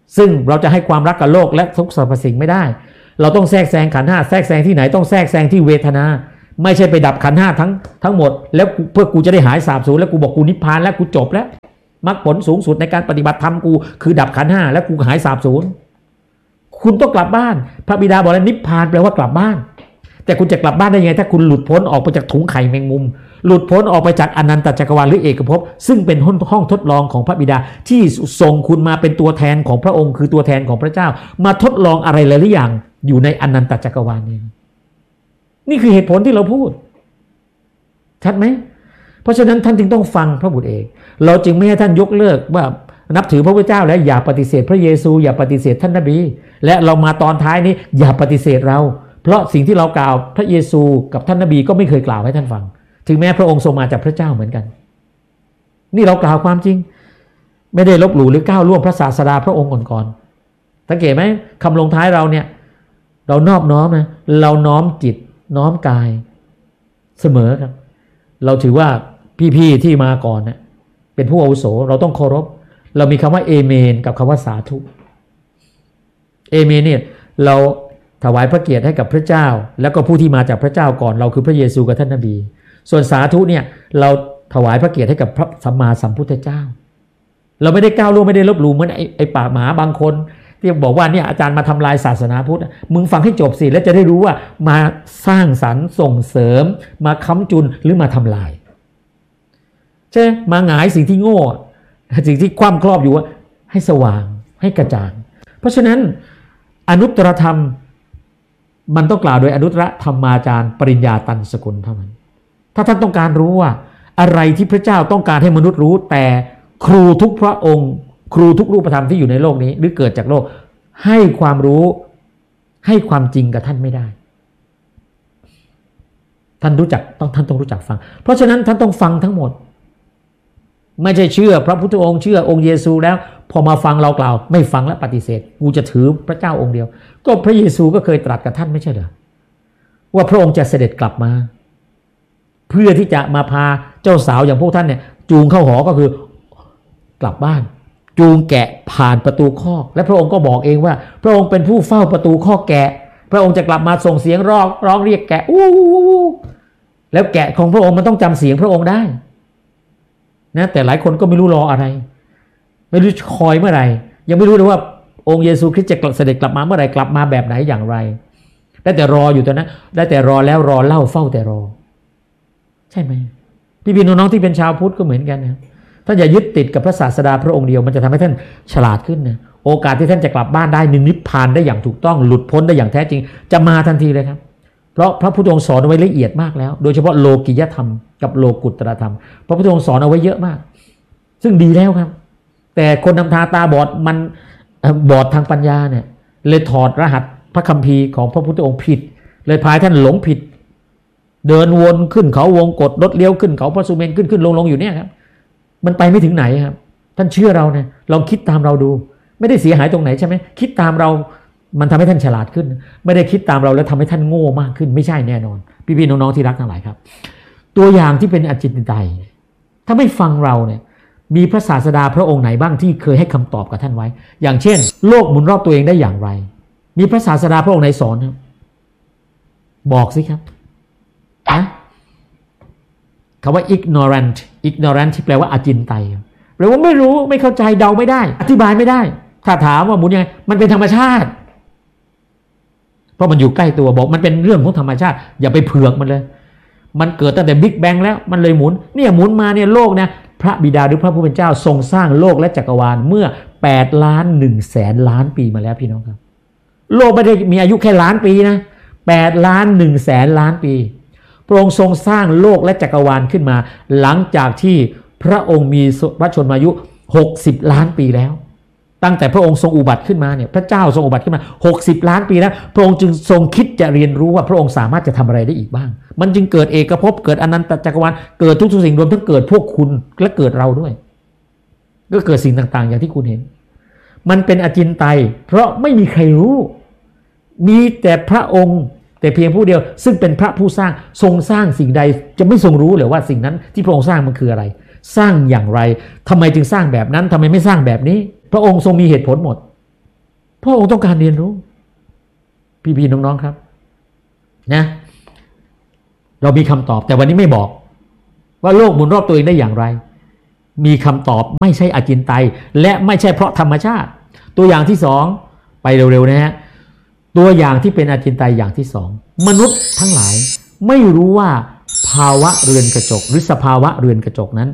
ซึ่งเราจะให้ความรักกับโลกและทุกสรรพสิ่งไม่ได้เราต้องแทรกแซงขันธ์ห้าแทรกแซงที่ไหนต้องแทรกแซงที่เวทนาไม่ใช่ไปดับขันธ์ห้าทั้งทั้งหมดแล้วเพื่อกูจะได้หายสาบสูญแล้วกูบอกกูนิพพานแล้วกูจบแล้วมรรคผลสูงสุดในการปฏิบัติธรรมกูคือดับขันธ์ห้าแล้วกูหายสาบสูญคุณต้องกลับบ้านพระบิดาบอกแล้วนิพพานแปลว่ากลับบ้านแต่คุณจะกลับบ้านได้ยังไงถ้าคุณหลุดพ้นออกไปจากถุงไข่แมงมุมหลุดพ้นออกไปจากอนันตจักรวาลหรือเอกภพซึ่งเป็นห้องทดลองของพระบิดาที่ส่งคุณมาเป็นตัวแทนของพระองค์คือตัวแทนของพระเจ้ามาทดลองอะไรหลายๆอย่างอยู่ในอนันตจักรวาลนี้นี่คือเหตุผลที่เราพูดชัดไหมเพราะฉะนั้นท่านจึงต้องฟังพระบุตรเองเราจึงไม่ให้ท่านยกเลิกว่านับถือพระพุทธเจ้าแล้วอย่าปฏิเสธพระเยซูอย่าปฏิเสธท่านนบีและเรามาตอนท้ายนี้อย่าปฏิเสธเราเพราะสิ่งที่เรากล่าวพระเยซูกับท่านนบีก็ไม่เคยกล่าวให้ท่านฟังถึงแม้พระองค์ทรงมาจากพระเจ้าเหมือนกันนี่เรากล่าวความจริงไม่ได้ลบหลู่หรือก้าวล่วงพระศาสดาพระองค์ก่อนๆสังเกตไหมคำลงท้ายเราเนี่ยเรานอบน้อมนะเราน้อมจิตน้อมกายเสมอครับเราถือว่าพี่ๆที่มาก่อนเนะเป็นผู้อาวุโสเราต้องเคารพเรามีคำว่าเอเมนกับคำว่าสาธุเอเมนเนี่ยเราถวายพระเกียรติให้กับพระเจ้าแล้วก็ผู้ที่มาจากพระเจ้าก่อนเราคือพระเยซูกับท่านนบีส่วนสาธุเนี่ยเราถวายพระเกียรติให้กับพระสัมมาสัมพุทธเจ้าเราไม่ได้ก้าวล่วงไม่ได้ลบหลู่เหมือนไอ้ไอ้ปากหมาบางคนที่บอกว่าเนี่ยอาจารย์มาทำลายศาสนาพุทธมึงฟังให้จบสิแล้วจะได้รู้ว่ามาสร้างสรรค์ส่งเสริมมาค้ำจุนหรือมาทำลายใช่มาหงายสิ่งที่โง่สิ่งที่คว่ำครอบอยู่ว่าให้สว่างให้กระจ่างเพราะฉะนั้นอนุตตรธรรมมันต้องกล่าวโดยอนุตตรธรรมาจารย์ปริญญาตันสกุลเท่านั้นถ้าท่านต้องการรู้ว่าอะไรที่พระเจ้าต้องการให้มนุษย์รู้แต่ครูทุกพระองค์ครูทุกรูปธรรมที่อยู่ในโลกนี้หรือเกิดจากโลกให้ความรู้ให้ความจริงกับท่านไม่ได้ท่านรู้จักต้องท่านต้องรู้จักฟังเพราะฉะนั้นท่านต้องฟังทั้งหมดไม่ใช่เชื่อพระพุทธองค์เชื่อองค์เยซูแล้วพอมาฟังเรากล่าวไม่ฟังและปฏิเสธกูจะถือพระเจ้าองค์เดียวก็พระเยซูก็เคยตรัสกับท่านไม่ใช่เหรอว่าพระองค์จะเสด็จกลับมาเพื่อที่จะมาพาเจ้าสาวอย่างพวกท่านเนี่ยจูงเข้าหอก็คือกลับบ้านจูงแกะผ่านประตูคอกและพระองค์ก็บอกเองว่าพระองค์เป็นผู้เฝ้าประตูคอกแกะพระองค์จะกลับมาส่งเสียงร้องร้องเรียกแกะอู้แล้วแกะของพระองค์มันต้องจำเสียงพระองค์ได้นะแต่หลายคนก็ไม่รู้รออะไรไม่รู้คอยเมื่อไหร่ยังไม่รู้เลยว่าองค์เยซูคริสต์จะเสด็จกลับมาเมื่อไหร่กลับมาแบบไหนอย่างไรได้แต่รออยู่ตอนนั้นได้แต่รอแล้วรอเล่าเฝ้าแต่รอใช่ไหมพี่พี่น้องๆที่เป็นชาวพุทธก็เหมือนกันนะท่านอย่ายึดติดกับพระศาสดาพระองค์เดียวมันจะทำให้ท่านฉลาดขึ้นนะโอกาสที่ท่านจะกลับบ้านได้นิพพานได้อย่างถูกต้องหลุดพ้นได้อย่างแท้จริงจะมาทันทีเลยครับเพราะพระพุทธองค์สอนเอาไว้ละเอียดมากแล้วโดยเฉพาะโลกิยธรรมกับโลกุตตรธรรมพระพุทธองค์สอนเอาไว้เยอะมากซึ่งดีแล้วครับแต่คนนำทางตาบอดมันบอดทางปัญญาเนี่ยเลยถอดรหัสพระคัมภีร์ของพระพุทธองค์ผิดเลยพาท่านหลงผิดเดินวนขึ้นเขาวงกฏรถเลี้ยวขึ้นเขาพระสุเมนขึ้นขึ้นลงลงอยู่เนี่ยครับมันไปไม่ถึงไหนครับท่านเชื่อเราเนี่ยลองคิดตามเราดูไม่ได้เสียหายตรงไหนใช่ไหมคิดตามเรามันทำให้ท่านฉลาดขึ้นไม่ได้คิดตามเราแล้วทำให้ท่านโง่มากขึ้นไม่ใช่แน่นอนพี่ๆน้องๆที่รักทั้งหลายครับตัวอย่างที่เป็นอจินไตยถ้าไม่ฟังเราเนี่ยมีพระศาสดาพระองค์ไหนบ้างที่เคยให้คำตอบกับท่านไว้อย่างเช่นโลกหมุนรอบตัวเองได้อย่างไรมีพระศาสดาพระองค์ไหนสอนครับบอกสิครับนะคำว่า ignorant ignorant ที่แปลว่าอจินไตยแปลว่าไม่รู้ไม่เข้าใจเดาไม่ได้อธิบายไม่ได้ถ้าถามว่าหมุนยังไงมันเป็นธรรมชาติเพราะมันอยู่ใกล้ตัวบอกมันเป็นเรื่องของธรรมชาติอย่าไปเผือกมันเลยมันเกิดตั้งแต่บิ๊กแบงแล้วมันเลยหมุนเนี่ยหมุนมาเนี่ยโลกนะพระบิดาหรือพระผู้เป็นเจ้าทรงสร้างโลกและจักรวาลเมื่อแปดล้านหนึ่งแสนล้านปีมาแล้วพี่น้องครับโลกไม่ได้มีอายุแค่ล้านปีนะแปดล้านหนึ่งแสนล้านปีพระองค์ทรงสร้างโลกและจักรวาลขึ้นมาหลังจากที่พระองค์มีพระชนมายุหกสิบล้านปีแล้วตั้งแต่พระองค์ทรงอุบัติขึ้นมาเนี่ยพระเจ้าทรงอุบัติขึ้นมาหกสิบล้านปีแล้วพระองค์จึงทรงคิดจะเรียนรู้ว่าพระองค์สามารถจะทำอะไรได้อีกบ้างมันจึงเกิดเอกภพเกิดอนันตจักรวาลเกิดทุกสิ่งรวมทั้งเกิดพวกคุณและเกิดเราด้วยก็เกิดสิ่งต่างๆอย่างที่คุณเห็นมันเป็นอจินไตยเพราะไม่มีใครรู้มีแต่พระองค์แต่เพียงผู้เดียวซึ่งเป็นพระผู้สร้างทรงสร้างสิ่งใดจะไม่ทรงรู้หรือว่าสิ่งนั้นที่พระองค์สร้างมันคืออะไรสร้างอย่างไรทำไมจึงสร้างแบบนั้นทำไมไม่สร้างแบบนี้พระองค์ทรงมีเหตุผลหมดพระองค์ต้องการเรียนรู้พี่ๆน้องๆครับนะเรามีคำตอบแต่วันนี้ไม่บอกว่าโลกหมุนรอบตัวเองได้อย่างไรมีคำตอบไม่ใช่อาจินไตยและไม่ใช่เพราะธรรมชาติตัวอย่างที่สองไปเร็วๆนะฮะตัวอย่างที่เป็นอาจินไตยอย่างที่สองมนุษย์ทั้งหลายไม่รู้ว่าภาวะเรือนกระจกหรือสภาวะเรือนกระจกนั้น